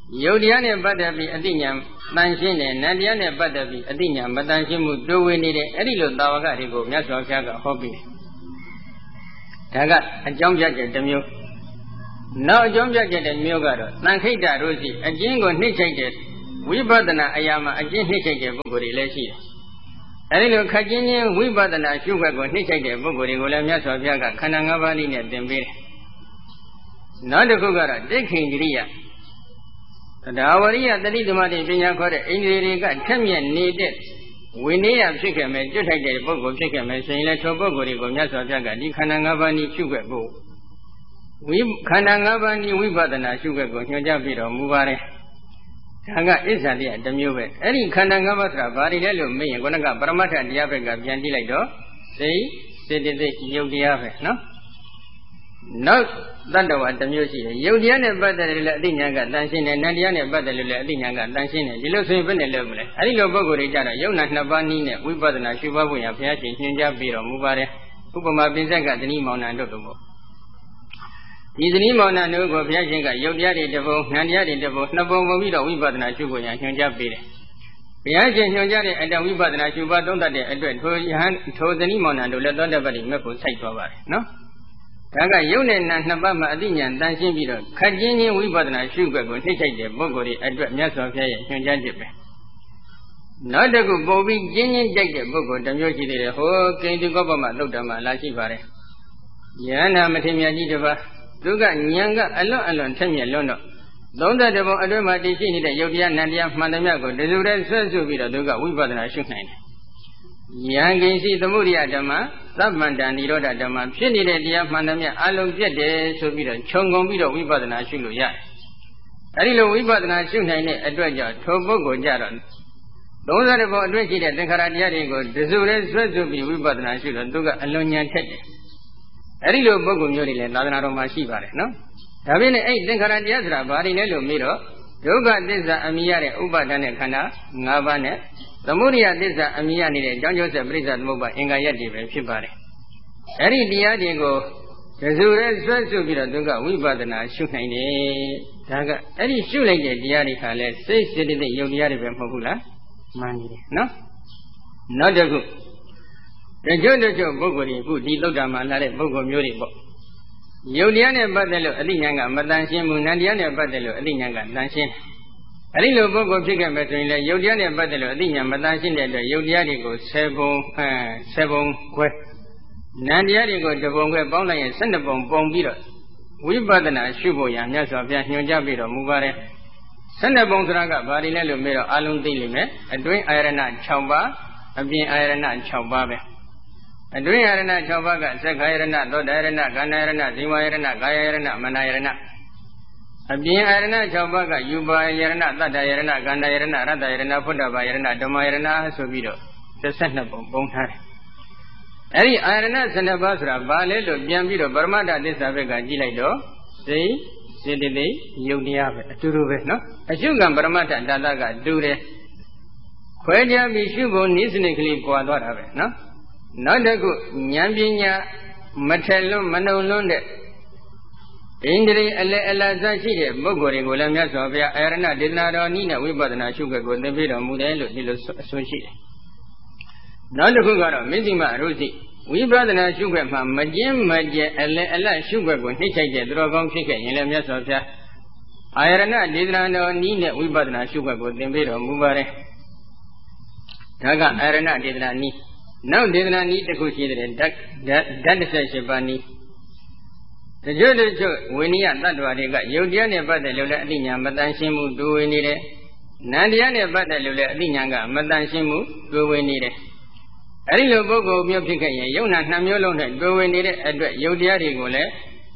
S2: ယုတ်တရားနဲ့ပတ်သက်ပြီးအသိဉာဏ်တန်ရှင်းတယ်နတ်တရားနဲ့ပတ်သက်ပြီးအသိဉာဏ်မတန်ရှင်းမှုတိုးဝေနေတဲ့အဲ့ဒီလိုတာဝကတွေကိုမြတ်စွာဘုရားကဟောပြီးဒါကအကြောင်းပြချက်တစ်မျိုးနောက်အကြောင်းပြချက်တစ်မျိုးကတော့သံခိတ္တတို့ရှိအကျဉ်းကိုနှိမ့်ချိုက်တဲ့ဝိပဿနာအရာမှာအကျဉ်းနှိမ့်ချိုက်တဲ့ပုဂ္ဂိုလ်တွေလည်းရှိတယ်အဲဒီလိုခက်ချင်းချင်းဝိပဿနာရှုခွက်ကိုနှိမ့်ချိုက်တဲ့ပုဂ္ဂိုလ်တွေကိုလည်းမြတ်စွာဘုရားကခန္ဓာ၅ပါးလေးနဲ့သင်ပေးတယ်နောက်တစ်ခုကတော့တိက္ခိန္ဒရိယဒါဝရိယတတိသမတိပညာခေါ်တဲ့အိန္ဒြေတွေကထက်မြက်နေတဲ့ဝိနည်းဖြစ်ခဲ့မယ်ကျွတ်ထိုက်တဲ့ပုဂ္ဂိုလ်ဖြစ်ခဲ့မယ်ဆိုရင်လည်းထိုပုဂ္ဂိုလ်တွေကိုမြတ်စွာဘုရားကဒီခန္ဓာ၅ပါးဤရှုခွက်ကိုဝိခန္ဓာ၅ပါးဤဝိပဿနာရှုခွက်ကိုညွှန်ကြားပြီးတော်မူပါတယ်ဒါကအစ္ဆာတရားတစ်မျိုးပဲအဲ့ဒီခန္ဓာ၅ပါးဆိုတာဘာတွေလဲလို့မေးရင်ခုနကပရမတ္ထတရားဘက်ကပြန်ကြည့်လိုက်တော့စိတ်စေတသိက်ယုတ်တရားပဲနော်နောက်တတ္တဝါတစ်မျိုးရှိတယ်ယုတ်တရားနဲ့ပတ်သက်တယ်လည်းအသိဉာဏ်ကတန်ရှင်းတယ်နတ်တရားနဲ့ပတ်သက်လို့လည်းအသိဉာဏ်ကတန်ရှင်းတယ်ဒီလိုဆိုရင်ဘယ်နဲ့လုပ်မလဲအဲ့ဒီလိုပုဂ္ဂိုလ်တွေကြတော့ယုတ်နာနှစ်ပါးနည်းနဲ့ဝိပဿနာရှုပါဖို့ရဘုရားရှင်ညွှန်ကြားပြီးတော်မူပါတယ်ဥပမာပိစက်ကသတိမောင်နှံတို့တို့ပေါ့ဒီသတိမောင်နှံတို့ကိုဘုရားရှင်ကယုတ်တရားတွေတစ်ပုံနတ်တရားတွေတစ်ပုံနှစ်ပုံပုံပြီးတော့ဝိပဿနာရှုဖို့ရညွှန်ကြားပေးတယ်ဘုရားရှင်ညွှန်ကြားတဲ့အတ္တဝိပဿနာရှုပါသုံးတတ်တဲ့အတွက်ထိုယဟန်ထိုသတိမောင်နှံတို့လည်းသောတပတ္တိမြတ်ကိုစိုက်သွားပါတယ်နော်ဒါကယုတ်နဲ့နာနှစ်ပါးမှာအသိဉာဏ်တန်ရှင်းပြီးတော့ခက်ချင်းချင်းဝိပဿနာရှုခွက်ကိုနှိမ့်ချိုက်တဲ့ပုဂ္ဂိုလ်တွေအတွက်မြတ်စွာဘုရားရဲ့ညွှန်ကြားချက်ပဲနောက်တစ်ခုပို့ပြီးကျင်းချင်းကြိုက်တဲ့ပုဂ္ဂိုလ်တစ်မျိုးရှိသေးတယ်ဟောကိန္တုကောပမသုတ်တံမှာလာရှိပါတယ်ယန္နာမထေရကြီးတစ်ပါးသူကဉာဏ်ကအလွန်အလွန်ထက်မြက်လွန်းတော့သုံးသက်တပုံအတွင်းမှာတည်ရှိနေတဲ့ယုတ်တရားနတ်တရားမှန်သမျှကိုတစုတည်းဆွဲဆုပ်ပြီးတော့သူကဝိပဿနာရှုနိုင်တယ်ယံကိဉ္စီသမုဒိယဓမ္မသဗ္ဗန္တံនិရောဓဓမ္မဖြစ်နေတဲ့တရားမှန်သမျှအလုံးပြတ်တယ်ဆိုပြီးတော့ခြုံငုံပြီးတော့ဝိပဿနာရှုလို့ရတယ်။အဲဒီလိုဝိပဿနာရှုနိုင်တဲ့အတွက်ကြောင့်ထိုပုဂ္ဂိုလ်ကြတော့သုံးဆယ်ဘောအတွင်းရှိတဲ့သင်္ခါရတရားတွေကိုတစုတည်းဆွဲဆုပ်ပြီးဝိပဿနာရှုတော့သူကအလွန်ဉာဏ်ထက်တယ်။အဲဒီလိုပုဂ္ဂိုလ်မျိုးတွေလည်းသာသနာတော်မှာရှိပါတယ်နော်။ဒါပြင်လည်းအဲ့သင်္ခါရတရားဆိုတာဘာတွေလဲလို့မေးတော့ဒုက္ခသစ္စာအမိရတဲ့ဥပါဒณะခန္ဓာ၅ပါးနဲ့သမုဒိယသစ္စာအမိရနေတဲ့အကြောင်းကျိုးဆက်ပရိစ္ဆသမုပ္ပါအင်္ဂါရက်တွေပဲဖြစ်ပါတယ်။အဲ့ဒီတရားတွေကိုတစုရဲဆွဲဆုပ်ပြီးတော့သူကဝိပဿနာရှုနိုင်တယ်။ဒါကအဲ့ဒီရှုလိုက်တဲ့တရားတွေခါလဲစိတ်စေတသိက်ယုတ်တရားတွေပဲမဟုတ်ဘူးလား။မှန်တယ်နော်။နောက်တစ်ခုတချို့တချို့ပုဂ္ဂိုလ်တွေအခုဒီသုတ်တံမှာလာတဲ့ပုဂ္ဂိုလ်မျိုးတွေပေါ့။ယုတ်တရားနဲ့ပတ်သက်လို့အသိဉာဏ်ကမတန်ရှင်းဘူးနတ်တရားနဲ့ပတ်သက်လို့အသိဉာဏ်ကတန်ရှင်းတယ်အဲ့ဒီလိုပုဂ္ဂိုလ်ဖြစ်ခဲ့မယ်ဆိုရင်လည်းယုတ်တရားနဲ့ပတ်သက်လို့အသိဉာဏ်မတန်ရှင်းတဲ့အတွက်ယုတ်တရားတွေကိုဆယ်ပုံအဲဆယ်ပုံခွဲနံတရားတွေကိုတပုံခွဲပေါင်းလိုက်ရင်၁၂ပုံပုံပြီးတော့ဝိပဿနာရှုဖို့ရမြတ်စွာဘုရားညွှန်ကြားပြီးတော့မူပါတယ်၁၂ပုံဆိုတာကဘာတွေလဲလို့မေးတော့အလုံးသိလိမ့်မယ်အတွင်းအာရဏ၆ပါးအပြင်အာရဏ၆ပါးပဲအတွင်းအာရဏ၆ပါးကသက္ကာယရဏသောတာယရဏကန္နာယရဏဇိဝယရဏကာယယရဏမနာယရဏအပြင်အာရဏ၆ပါးကယူပါယရဏသတ္တယရဏကန္နာယရဏရတ္တယရဏဖုဒ္ဓဘာယရဏဓမ္မယရဏဆိုပြီးတော့၁၂ပုံပုံထားတယ်အဲ့ဒီအာရဏ၁၂ပါးဆိုတာဘာလဲလို့ပြန်ပြီးတော့ပရမတ္ထသစ္စာဘက်ကကြည့်လိုက်တော့စိတ်စေတသိက်ယုတ်တရားပဲအတူတူပဲနော်အရှုကံပရမတ္ထဓာတကတူတယ်ခွဲခြားပြီးရှုဖို့နိစ္စနစ်ကလေးပွာသွားတာပဲနော်နောက်တစ်ခုဉာဏ်ပညာမထက်လွန်းမနှုံလွန်းတဲ့ဣန္ဒြေအလဲအလတ်စားရှိတဲ့ပုဂ္ဂိုလ်တွေကိုလည်းမြတ်စွာဘုရားအာရဏဒေသနာတော်နည်းနဲ့ဝိပဿနာရှုခွက်ကိုသင်ပေးတော်မူတယ်လို့ဒီလိုအဆိုရှိတယ်။နောက်တစ်ခုကတော့မဇ္ဈိမအရုစီဝိပဿနာရှုခွက်မှာမကျင်းမကျဲအလဲအလတ်ရှုခွက်ကိုနှိမ့်ချိုက်တဲ့သူတော်ကောင်းဖြစ်ခဲ့ရင်လည်းမြတ်စွာဘုရားအာရဏဒေသနာတော်နည်းနဲ့ဝိပဿနာရှုခွက်ကိုသင်ပေးတော်မူပါတယ်။ဒါကအာရဏဒေသနာနည်းနောက်ဒေသနာနည်းတစ်ခုရှိတဲ့ဓာတ်ဓာတ်၁၈ပါးနည်းတချို့တချို့ဝိနည်းတ attva တွေကယုတ်တရားနဲ့ပတ်သက်လို့လည်းအသိဉာဏ်မတန်ရှင်းမှုတွေ့ဝင်နေတယ်နန္တရားနဲ့ပတ်သက်လို့လည်းအသိဉာဏ်ကမတန်ရှင်းမှုတွေ့ဝင်နေတယ်အဲဒီလိုပုဂ္ဂိုလ်မျိုးဖြစ်ခဲ့ရင်ယုံနာနှစ်မျိုးလုံးနဲ့တွေ့ဝင်နေတဲ့အတွက်ယုတ်တရားတွေကိုလည်း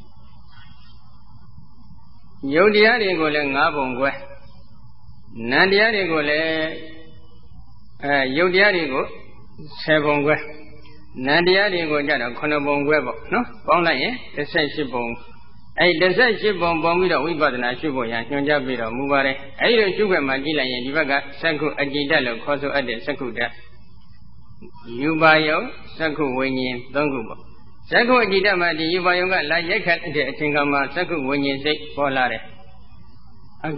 S2: ယုတ်တရားတွေကိုလည်း၅ပုံခွဲနန္တရားတွေကိုလည်းအဲယုတ်တရားတွေကိုဆယ်ပုံခွဲနန္တရားတွေကိုကြတော့ခုနှစ်ပုံခွဲပေါ့နော်ပေါင်းလိုက်ရင်၁၈ပုံအဲ့၁၈ပုံပုံပြီးတော့ဝိပဿနာရှုဖို့ရညွှန်ကြားပြီးတော့မူပါတယ်အဲ့ဒီလိုရှုခွက်မှာကြည့်လိုက်ရင်ဒီဘက်ကသက္ခုအကြည်ဓာတ်လို့ခေါ်ဆိုအပ်တဲ့သက္ခုဓာတ်ယူပါယုံသက္ခုဝိညာဉ်သုံးခုပေါ့သက္ခုအကြည်ဓာတ်မှာဒီယူပါယုံကလာရိုက်ခတ်တဲ့အချိန်ကမှသက္ခုဝိညာဉ်စိတ်ပေါ်လာတယ်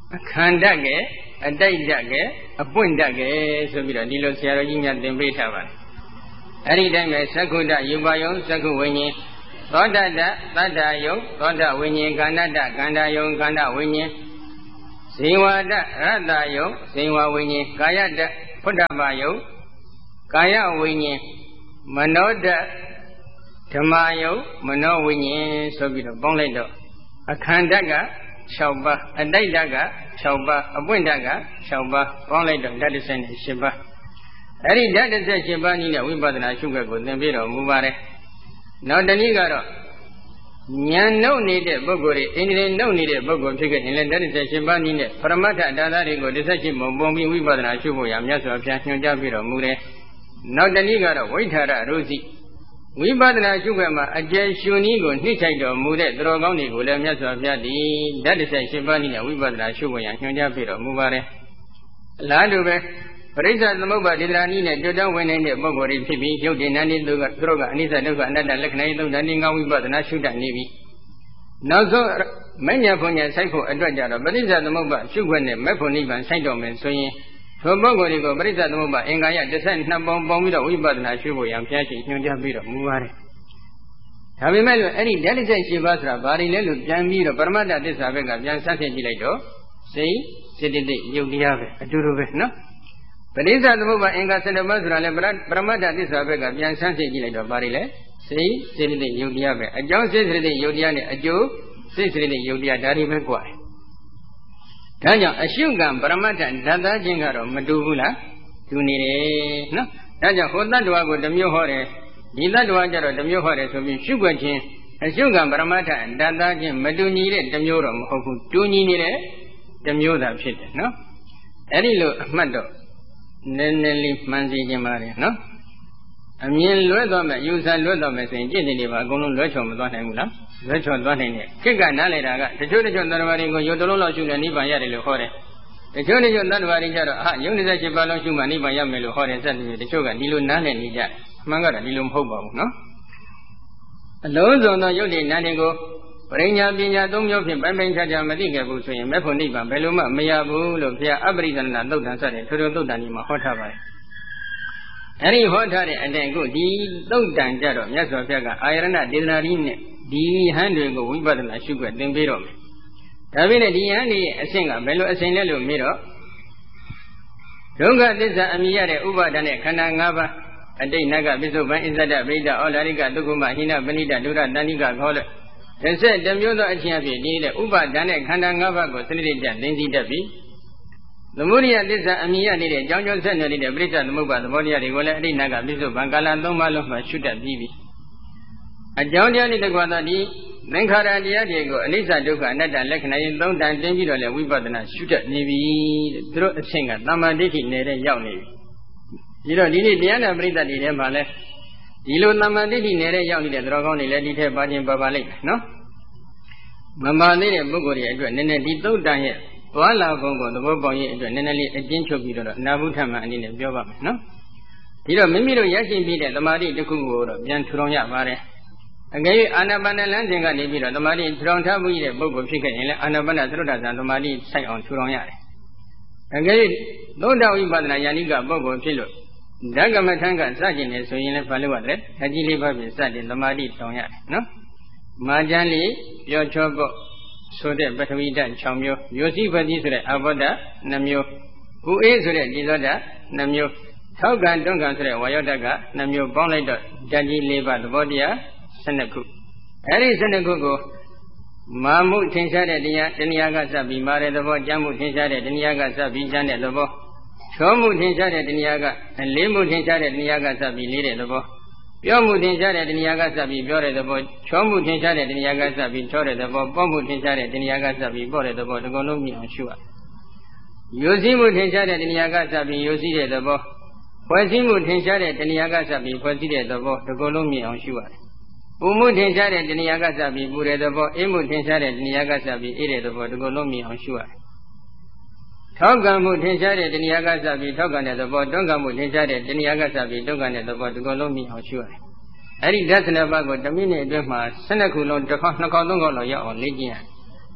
S2: အခန္ဓကဲအတိုက်တကဲအပွင့်တကဲဆိုပြီးတော့ဒီလိုဆရာတော်ကြီးများသင်ပေးထားပါတယ်အဲ့ဒီတိုင်းပဲသက္ခုတယူပါယုံသက္ခုဝိညာဉ်သောတတသတ္တယုံသောတဝိညာဉ်ခန္ဓာတခန္ဓာယုံခန္ဓာဝိညာဉ်ဇေဝတရတ္တယုံဇေဝဝိညာဉ်ကာယတဖုဒ္ဓဘာယုံကာယဝိညာဉ်မနောတဓမ္မယုံမနောဝိညာဉ်ဆိုပြီးတော့ပေါင်းလိုက်တော့အခန္ဓက၆ပါးအတိုက်တက၆ပါးအပွင့်တက၆ပါးပေါင်းလိုက်တော့ဓာတ်၁၈ပါးအဲ့ဒီဓာတ်၁၈ပါးကြီးနဲ့ဝိပဿနာရှုခွက်ကိုသင်ပြတော်မူပါတယ်နောက်တနည်းကတော့ဉာဏ်နှုတ်နေတဲ့ပုဂ္ဂိုလ်တွေအင်္ဂလိပ်နှုတ်နေတဲ့ပုဂ္ဂိုလ်ဖြစ်ခဲ့ရင်လည်းဓာတ်၁၈ပါးကြီးနဲ့ပရမတ္ထဒါသတွေကို၁၈ပုံပုံပြီးဝိပဿနာရှုဖို့ရမြတ်စွာဘုရားညွှန်ကြားပြတော်မူတယ်နောက်တနည်းကတော့ဝိထာရရုစီဝိပဿနာရှုခွက်မှာအကျယ်ရှင်နည်းကိုနှိမ့်ချိုက်တော်မူတဲ့သူတော်ကောင်းတွေကိုလည်းမြတ်စွာဘုရားဒီဓာတ်၁၈ပါးကြီးနဲ့ဝိပဿနာရှုဖို့ရညွှန်ကြားပြတော်မူပါတယ်အလားတူပဲပရိစ္ဆသမုပ္ပါဒေသနာနည်းနဲ့တွေ့တောင်းဝင်နေတဲ့ပုဂ္ဂိုလ်တွေဖြစ်ပြီးရုပ်တည်နာနေသူကသူတို့ကအနိစ္စဒုက္ခအနတ္တလက္ခဏာရေးသုံးဓာတ်ငါးဝိပဿနာရှုတတ်နေပြီနောက်ဆုံးမဉ္ဇဉ်ဘုံညာစိုက်ဖို့အတွက်ကြတော့ပရိစ္ဆသမုပ္ပါရှုခွက်နဲ့မက်ဖို့နိဗ္ဗာန်စိုက်တော်မယ်ဆိုရင်ထိုပုဂ္ဂိုလ်တွေကိုပရိစ္ဆသမုပ္ပါအင်္ဂါရ၁၂ပုံပုံပြီးတော့ဝိပဿနာရှုဖို့ရန်ဘုရားရှင်ညွှန်ကြားပြီးတော့မူပါတယ်ဒါပေမဲ့လို့အဲ့ဒီဓာတ်၁၈ပါးဆိုတာဘာတွေလဲလို့ပြန်ပြီးတော့ပရမတ္ထသစ္စာဘက်ကပြန်ဆက်ဖြစ်ကြည့်လိုက်တော့စိတ်စေတသိက်ယုတ်တရားပဲအတူတူပဲနော်ပရိစ္ဆသမုပ္ပါအင်္ဂါ၁၂ပါးဆိုတာလဲပရမတ္ထသစ္စာဘက်ကပြန်ဆန်းစစ်ကြည့်လိုက်တော့ဘာတွေလဲစိတ်စေတသိက်ယုတ်တရားပဲအကြောင်းစိတ်စေတသိက်ယုတ်တရားနဲ့အကျိုးစိတ်စေတသိက်ယုတ်တရားဒါတွေပဲကွာဒါကြောင့်အရှုကံပရမတ္ထဓာတ်သားခြင်းကတော့မတူဘူးလားတူနေတယ်နော်ဒါကြောင့်ဟိုတတ္တဝါကိုတစ်မျိုးဟောတယ်ဒီတတ္တဝါကျတော့တစ်မျိုးဟောတယ်ဆိုပြီးရှုွက်ခြင်းအရှုကံပရမတ္ထဓာတ်သားခြင်းမတူညီတဲ့တစ်မျိုးတော့မဟုတ်ဘူးတူညီနေတဲ့တစ်မျိုးသာဖြစ်တယ်နော်အဲ့ဒီလိုအမှတ်တော့နည်းနည်းလေးမှန်စီခြင်းပါတယ်နော်အမြင်လွဲသွားမယ်ယူဆလွဲသွားမယ်ဆိုရင်ကြည့်နေနေပါအကုန်လုံးလွဲချော်မသွားနိုင်ဘူးလားလွဲချော်သွားနိုင်တယ်ခိကနားလေတာကတချို့တချို့သတ္တဝါတွေကိုရုပ်တလုံးလောက်ရှုနေနိဗ္ဗာန်ရတယ်လို့ဟောတယ်တချို့တချို့သတ္တဝါတွေကျတော့အာယုံ၂၈ပါးလုံးရှုမှနိဗ္ဗာန်ရမယ်လို့ဟောတယ်စသဖြင့်တချို့ကဒီလိုနားလည်နေကြအမှန်ကတော့ဒီလိုမဟုတ်ပါဘူးနော်အလုံးစုံသောယုတ်တိနာတွေကိုပရိညာပညာသုံးမျိုးဖြင့်ပိုင်ပိုင်ခြားခြားမသိခဲ့ဘူးဆိုရင်မဲ့ဖို့နိဗ္ဗာန်ဘယ်လိုမှမရဘူးလို့ဘုရားအပရိသနာသုတ်တန်စတဲ့ထိုထိုသုတ်တန်ကြီးမှာဟောထားပါတယ်အဲ့ဒီဟောထားတဲ့အတိုင်းအခုဒီသုတ်တန်ကြတော့မြတ်စွာဘုရားကအာယရဏဒေသနာကြီးနဲ့ဒီဟန်တွေကိုဝိပဿနာရှုခွင့်သင်ပေးတော့မယ်ဒါပေမဲ့ဒီဟန်တွေရဲ့အဆင့်ကဘယ်လိုအဆင့်လဲလို့မေးတော့ဒုက္ခသစ္စာအမြင်ရတဲ့ဥပါဒณะခန္ဓာ၅ပါးအတိတ်နဂပစ္စုပန်အစ္ဆဒဗိဒ္ဓဩလာရိကဒုက္ခမဟိနပဏိတဒုရတဏိကခေါ်တဲ့တစ်ဆက်တစ်မျိုးသောအချင်းအဖြစ်ဒီတဲ့ဥပါဒณะခန္ဓာ၅ပါးကိုစနစ်တကျသိသိတတ်ပြီးသမုဒိယသစ္စာအမြင်ရနေတဲ့ကြောင်းကျိုးဆက်နွယ်နေတဲ့ပရိစ္ဆသမုပ္ပါသဘောတရားတွေကိုလည်းအတိတ်နဂပစ္စုပန်ကာလသုံးပါးလုံးမှာရှုတတ်ပြီးပြီအကြောင်းတရားနဲ့တကွာသာဒီသင်္ခါရတရားတွေကိုအနိစ္စဒုက္ခအနတ္တလက္ခဏာရင်သုံးတန်တင်ပြီးတော့လည်းဝိပဿနာရှုတတ်နေပြီတဲ့သူတို့အဆင့်ကသမ္မာဒိဋ္ဌိနယ်ရောက်နေပြီဒီတော့ဒီနေ့တရားနာပရိသတ်တွေထဲမှာလည်းဒီလိုသမ္မာဒိဋ္ဌိနယ်ရောက်နေတဲ့သူတော်ကောင်းတွေလည်းဒီထက်ပါခြင်းပါပါလိမ့်မယ်နော်မမာသေးတဲ့ပုဂ္ဂိုလ်တွေအတွက်နည်းနည်းဒီသုတ်တန်ရဲ့သွားလာပုံကိုသဘောပေါက်ရဲ့အတွက်နည်းနည်းလေးအကျဉ်းချုပ်ပြီးတော့နာဘုထမအနေနဲ့ပြောပါမယ်နော်ဒီတော့မိမိတို့ရရှိပြီးတဲ့သမာဓိတစ်ခုကိုတော့ပြန်ထူထောင်ရပါတယ်အကယ်၍အာနာပါနလမ်းစဉ်ကနေပြီးတော့သမာဓိထူထောင်ထားမှုရဲ့ပုဂ္ဂိုလ်ဖြစ်ခဲ့ရင်လည်းအာနာပါနသရုဒ္ဓဇံသမာဓိစိုက်အောင်ထူထောင်ရတယ်အကယ်၍သုဒ္ဓဝိပဿနာယာနိကပုဂ္ဂိုလ်ဖြစ်လို့ဓကမထံကစကျင်နေဆိုရင်လည်းဘာလို့ရလဲအကြီးလေးပါဖြင့်စတင်သမာဓိထောင်ရတယ်နော်မာကျန်လေးပြောချောပေါ့ဆိုတဲ့ပထဝီဓာတ်၆မျိုးမျိုးစိပတိဆိုတဲ့အဘောဓာတ်၂မျိုးဥအေးဆိုတဲ့ဒီဇောဓာတ်၂မျိုးထောက်ကံတွန်းကံဆိုတဲ့ဝါယောဓာတ်က၂မျိုးပေါင်းလိုက်တော့ဓာတ်ကြီး၄ပါးသဘောတရား၁၂ခုအဲ့ဒီ၁၂ခုကိုမာမှုထင်ရှားတဲ့တရားတဏှာကစပြီးမာတဲ့သဘောကြမ်းမှုထင်ရှားတဲ့တဏှာကစပြီးကြမ်းတဲ့သဘောချောမှုထင်ရှားတဲ့တဏှာကလေးမှုထင်ရှားတဲ့တဏှာကစပြီးလေးတဲ့သဘောပြောမှုထင်ရှားတဲ့တဏှာကစပြီးပြောတဲ့သဘောချောမှုထင်ရှားတဲ့တဏှာကစပြီးချောတဲ့သဘောပေါ့မှုထင်ရှားတဲ့တဏှာကစပြီးပေါ့တဲ့သဘောဒီကုလုံးမြင်အောင်ရှုရယုစီမှုထင်ရှားတဲ့တဏှာကစပြီးယုစီတဲ့သဘောဖွဲ့စည်းမှုထင်ရှားတဲ့တဏှာကစပြီးဖွဲ့စည်းတဲ့သဘောဒီကုလုံးမြင်အောင်ရှုရတယ်ပူမှုထင်ရှားတဲ့တဏှာကစပြီးပူတဲ့သဘောအေးမှုထင်ရှားတဲ့တဏှာကစပြီးအေးတဲ့သဘောဒီကုလုံးမြင်အောင်ရှုရတယ်ထောက်ကံမှုထင်ရှားတဲ့တဏှာကစပြီးထောက်ကံတဲ့သဘောတွန်းကံမှုထင်ရှားတဲ့တဏှာကစပြီးတွန်းကံတဲ့သဘောဒီကုလုံးမြင်အောင်ရှုရတယ်အဲ့ဒီဓာတ်စနပါကိုတစ်မိနစ်အတွင်းမှာ၁၂ခုလုံးတစ်ခေါက်နှစ်ခေါက်သုံးခေါက်လောက်ရအောင်လေ့ကျင့်ရ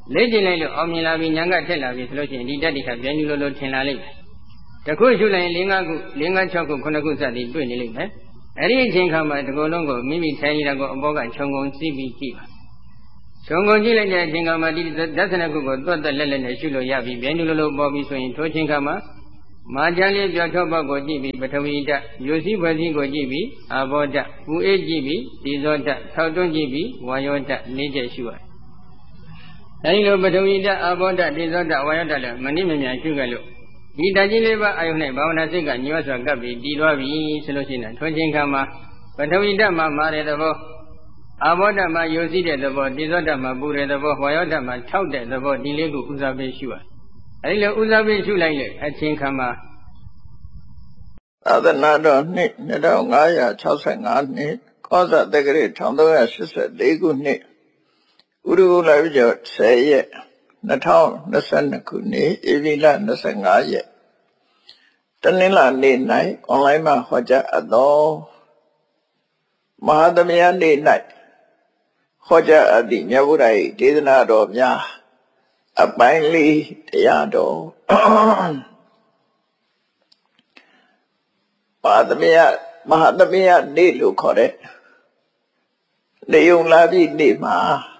S2: လေ့ကျင့်လိုက်လို့အောင်မြင်လာပြီးဉာဏ်ကတက်လာပြီဆိုလို့ရှိရင်ဒီတတ္တိဟာပြန်ယူလို့လို့ထင်လာလိမ့်မယ်တခုရှုလိုက်ရင်၄၅ခု၄၅၆ခုခုနှစ်ခုစသည်တွေ့နေလိမ့်မယ်အဲ့ဒီအချိန်ခါမှာဒီကုလုံးကိုမိမိထိုင်ရတာကိုအဘောကခြုံငုံစီးပြီးကြည့်ပါခြုံငုံကြည့်လိုက်တဲ့အချိန်ခါမှာဒီဒသနကုကိုသွတ်သက်လက်လက်နဲ့ရှုလို့ရပြီပြန်ယူလို့လို့ပေါ်ပြီးဆိုရင်ထိုအချိန်ခါမှာမာကျန်လေးပြောထောပေါက်ကိုကြည့်ပြီးပထဝီဓာတ်ယူစည်းဖွဲ့စည်းကိုကြည့်ပြီးအာဘောဓာတ်ပူအေးကြည့်ပြီးဒီဇောဓာတ်ထောက်တွန်းကြည့်ပြီးဝါယောဓာတ်လေးချက်ရှုရတယ်အဲဒီလိုပထဝီဓာတ်အာဘောဓာတ်ဒီဇောဓာတ်ဝါယောဓာတ်လည်းမနစ်မမြန်ရှုခဲ့လို့ဒီဓာတ်ကြီးလေးပါအာယုန်နဲ့ဘာဝနာစိတ်ကညှောစွာကပ်ပြီးတည်သွားပြီဆိုလို့ရှိရင်ထွန်းချင်းခါမှာပထဝီဓာတ်မှာမာတဲ့သဘောအာဘောဓာတ်မှာယိုစီးတဲ့သဘောဒီဇောဓာတ်မှာပူတဲ့သဘောဝါယောဓာတ်မှာထောက်တဲ့သဘောဒီလေးကိုဥစားပေးရှုရအဲဒီလိုဥစားပေးရှုလိုက်လေအချင်းခါမှာ
S3: သာသနာတော်နှစ်နှစ်ထောင်ငါးရာ၆၅နှစ်ကောဇာတက္ကရာ၁၃၈၄ခုနှစ်ဥရဂုလပြည့်ကျော်၁၀ရက်၂၀၂၂ခုနှစ်ဧပြီလ၂၅ရက်တနင်္လာနေ့၌အွန်လိုင်းမှာဟောကြားအပ်သောမဟာသမယနေ့၌ဟောကြားအပ်သည့်မြတ်ဗုဒ္ဓ၏ဒေသနာတော်များအပိုင်းလေးတရားတော်မဟာသမယမဟာသမယနေ့လို့ခေါ်တဲ့နေုံလာပြီနေ့မှာ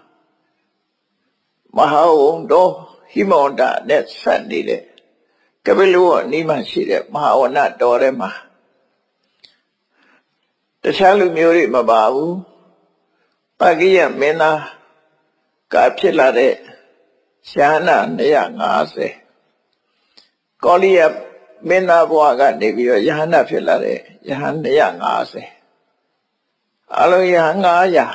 S3: မဟာဝုံတော်ဟိမဝန္တာနဲ့ဆက်နေတဲ့ကပိလဝအနီးမှာရှိတဲ့မဟာဝနတော်ထဲမှာတခြားလူမျိုးတွေမပါဘူးပကိယမင်းသားကဖြစ်လာတဲ့ရှားနာ၂၅၀ကောလိယမင်းသားဘဝကနေပြီးတော့ယဟန္တာဖြစ်လာတဲ့ယဟန်၂၅၀အလုံးယဟန်၅ရာ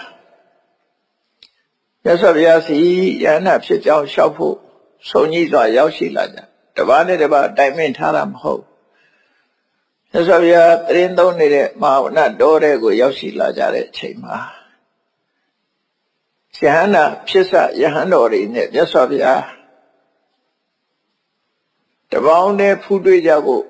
S3: မြတ်စွာဘုရားစီယဟန္တာဖြစ်ကြောင်းလျှောက်ဖို့ဆုံးကြီးစွာရောက်ရှိလာကြတပါးနဲ့တပါးတိုင်ပင်ထားတာမဟုတ်မြတ်စွာဘုရားတရင်သုံးနေတဲ့မဟာဝနတော်တဲ့ကိုရောက်ရှိလာကြတဲ့အချိန်မှာယဟန္တာဖြစ်စယဟန်တော်တွေနဲ့မြတ်စွာဘုရားတပေါင်းနဲ့ဖူးတွေ့ကြဖို့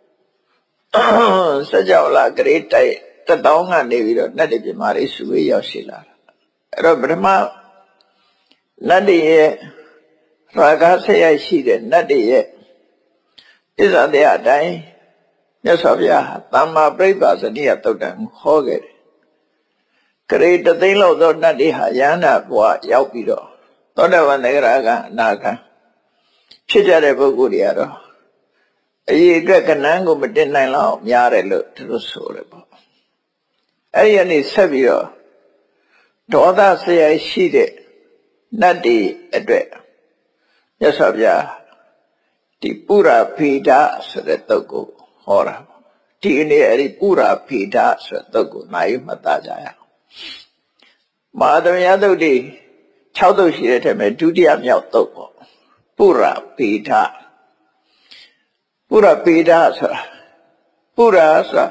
S3: စကြောလာဂရေတိုက်တတောင်းကနေပြီးတော့နတ်တွေပြမာတွေစုဝေးရောက်ရှိလာတာအဲ့တော့ပထမနတ်တွေရဲ့ရာဂဆက်ရိုက်ရှိတဲ့နတ်တွေရဲ့ဣဇာတရားအတိုင်းမြတ်စွာဘုရားသမ္မာပရိပါဇနိယသုတ်တံဟောခဲ့တယ်ဂရေတသိန်းလောက်သောနတ်တွေဟာယန္တာဘဝရောက်ပြီးတော့သောတပန်သဂရကအနာဂံဖြစ်ကြတဲ့ပုဂ္ဂိုလ်တွေကတော့အရေးအတွက်ကနန်းကိုမတင်နိုင်လောက်များတယ်လို့သူတို့ဆိုတယ်ပေါ့အဲ့ဒီကနေဆက်ပြီးတော့ဒေါသဆရာရှိတဲ့နတ်တွေအတွက်မြတ်စွာဘုရားဒီပုရဖေဒဆိုတဲ့တုတ်ကိုဟောတာဒီအနေအဲ့ဒီပုရဖေဒဆိုတဲ့တုတ်ကိုနိုင်မှတ်သားကြရအောင်မဟာသမယတုတ်တွေ၆တုတ်ရှိတဲ့ထဲမှာဒုတိယမြောက်တုတ်ပေါ့ပုရပေဒပုရပေဒဆိုတာပုရဆိုတာ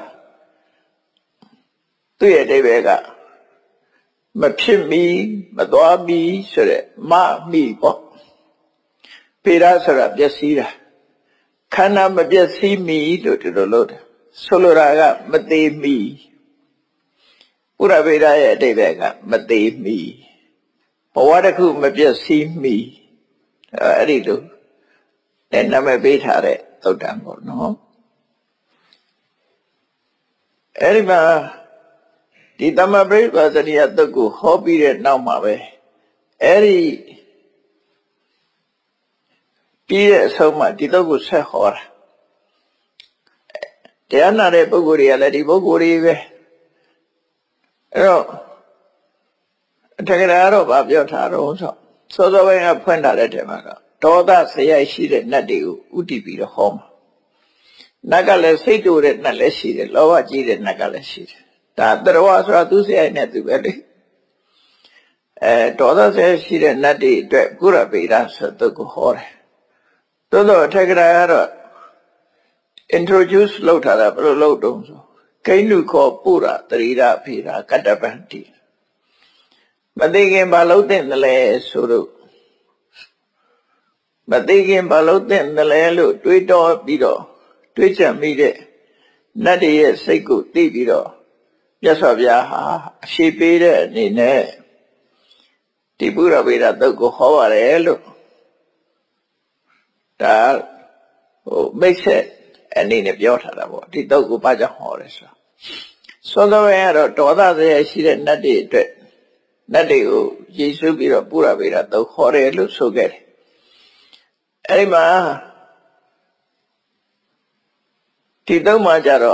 S3: သူ့ရဲ့အဓိပ္ပာယ်ကမဖြစ်မီမသွားမီဆိုတဲ့မမီပေါ့ပေဒဆိုတာပျက်စီးတာခန္ဓာမပျက်စီးမီလို့ဒီလိုလို့တယ်ဆိုလိုတာကမသေးမီပုရပေဒရဲ့အဓိပ္ပာယ်ကမသေးမီဘဝတစ်ခုမပျက်စီးမီအဲ့ဒီလိုနဲ့နာမည်ပေးထားတဲ့သုတ်တံပေါ့နော်အဲ့ဒီမှာဒီသမ္မာပရိပါဇနိယသုတ်ကိုဟောပြီးတဲ့နောက်မှာပဲအဲ့ဒီပြီးတဲ့အဆုံးမှာဒီသုတ်ကိုဆက်ဟောတာတရားနာတဲ့ပုဂ္ဂိုလ်တွေကလည်းဒီပုဂ္ဂိုလ်တွေပဲအဲ့တော့အထက်ကရာတော့ဗာပြောထားတော့ဆိုစောစောပိုင်းကဖွင့်ထားတဲ့ထဲမှာတော့ဒေါသဆရာရှိတဲ့နတ်တွေကိုဥတည်ပြီးတော့ဟောမှာနတ်ကလည်းစိတ်တူတဲ့နတ်လည်းရှိတယ်လောဘကြီးတဲ့နတ်ကလည်းရှိတယ်ဒါတရဝဆိုတာသူဆရာနဲ့သူပဲလေအဲဒေါသဆရာရှိတဲ့နတ်တွေအတွက်ပုရပေဒဆိုတဲ့ကိုဟောတယ်သို့တော့အထက်ကရာကတော့ introduce လုပ်ထားတာဘယ်လိုလုပ်တုံးဆိုကိန်းလူခေါ်ပုရတရိဒဖေဒကတ္တပန္တိမသိခင်ဘာလို့တဲ့လဲဆိုတော့မသိခင်ဘာလို့တဲ့လဲလို့တွေးတောပြီးတော့တွေးချက်မိတဲ့နတ်တွေရဲ့စိတ်ကိုသိပြီးတော့မြတ်စွာဘုရားဟာအရှိပေးတဲ့အနေနဲ့ဒီပုရဗေဒသုတ်ကိုဟောပါတယ်လို့ဒါဟိုမိတ်ဆက်အနေနဲ့ပြောထားတာပေါ့ဒီသုတ်ကိုဘာကြောင့်ဟောလဲဆိုသောသောပဲကတော့ဒေါသစရိုက်ရှိတဲ့နတ်တွေအတွက်နတ်တွေကိုရည်စူးပြီးတော့ပုရဗေဒသုတ်ဟောတယ်လို့ဆိုခဲ့တယ်အဲဒီမှာဒီသုတ်မှာကြတော့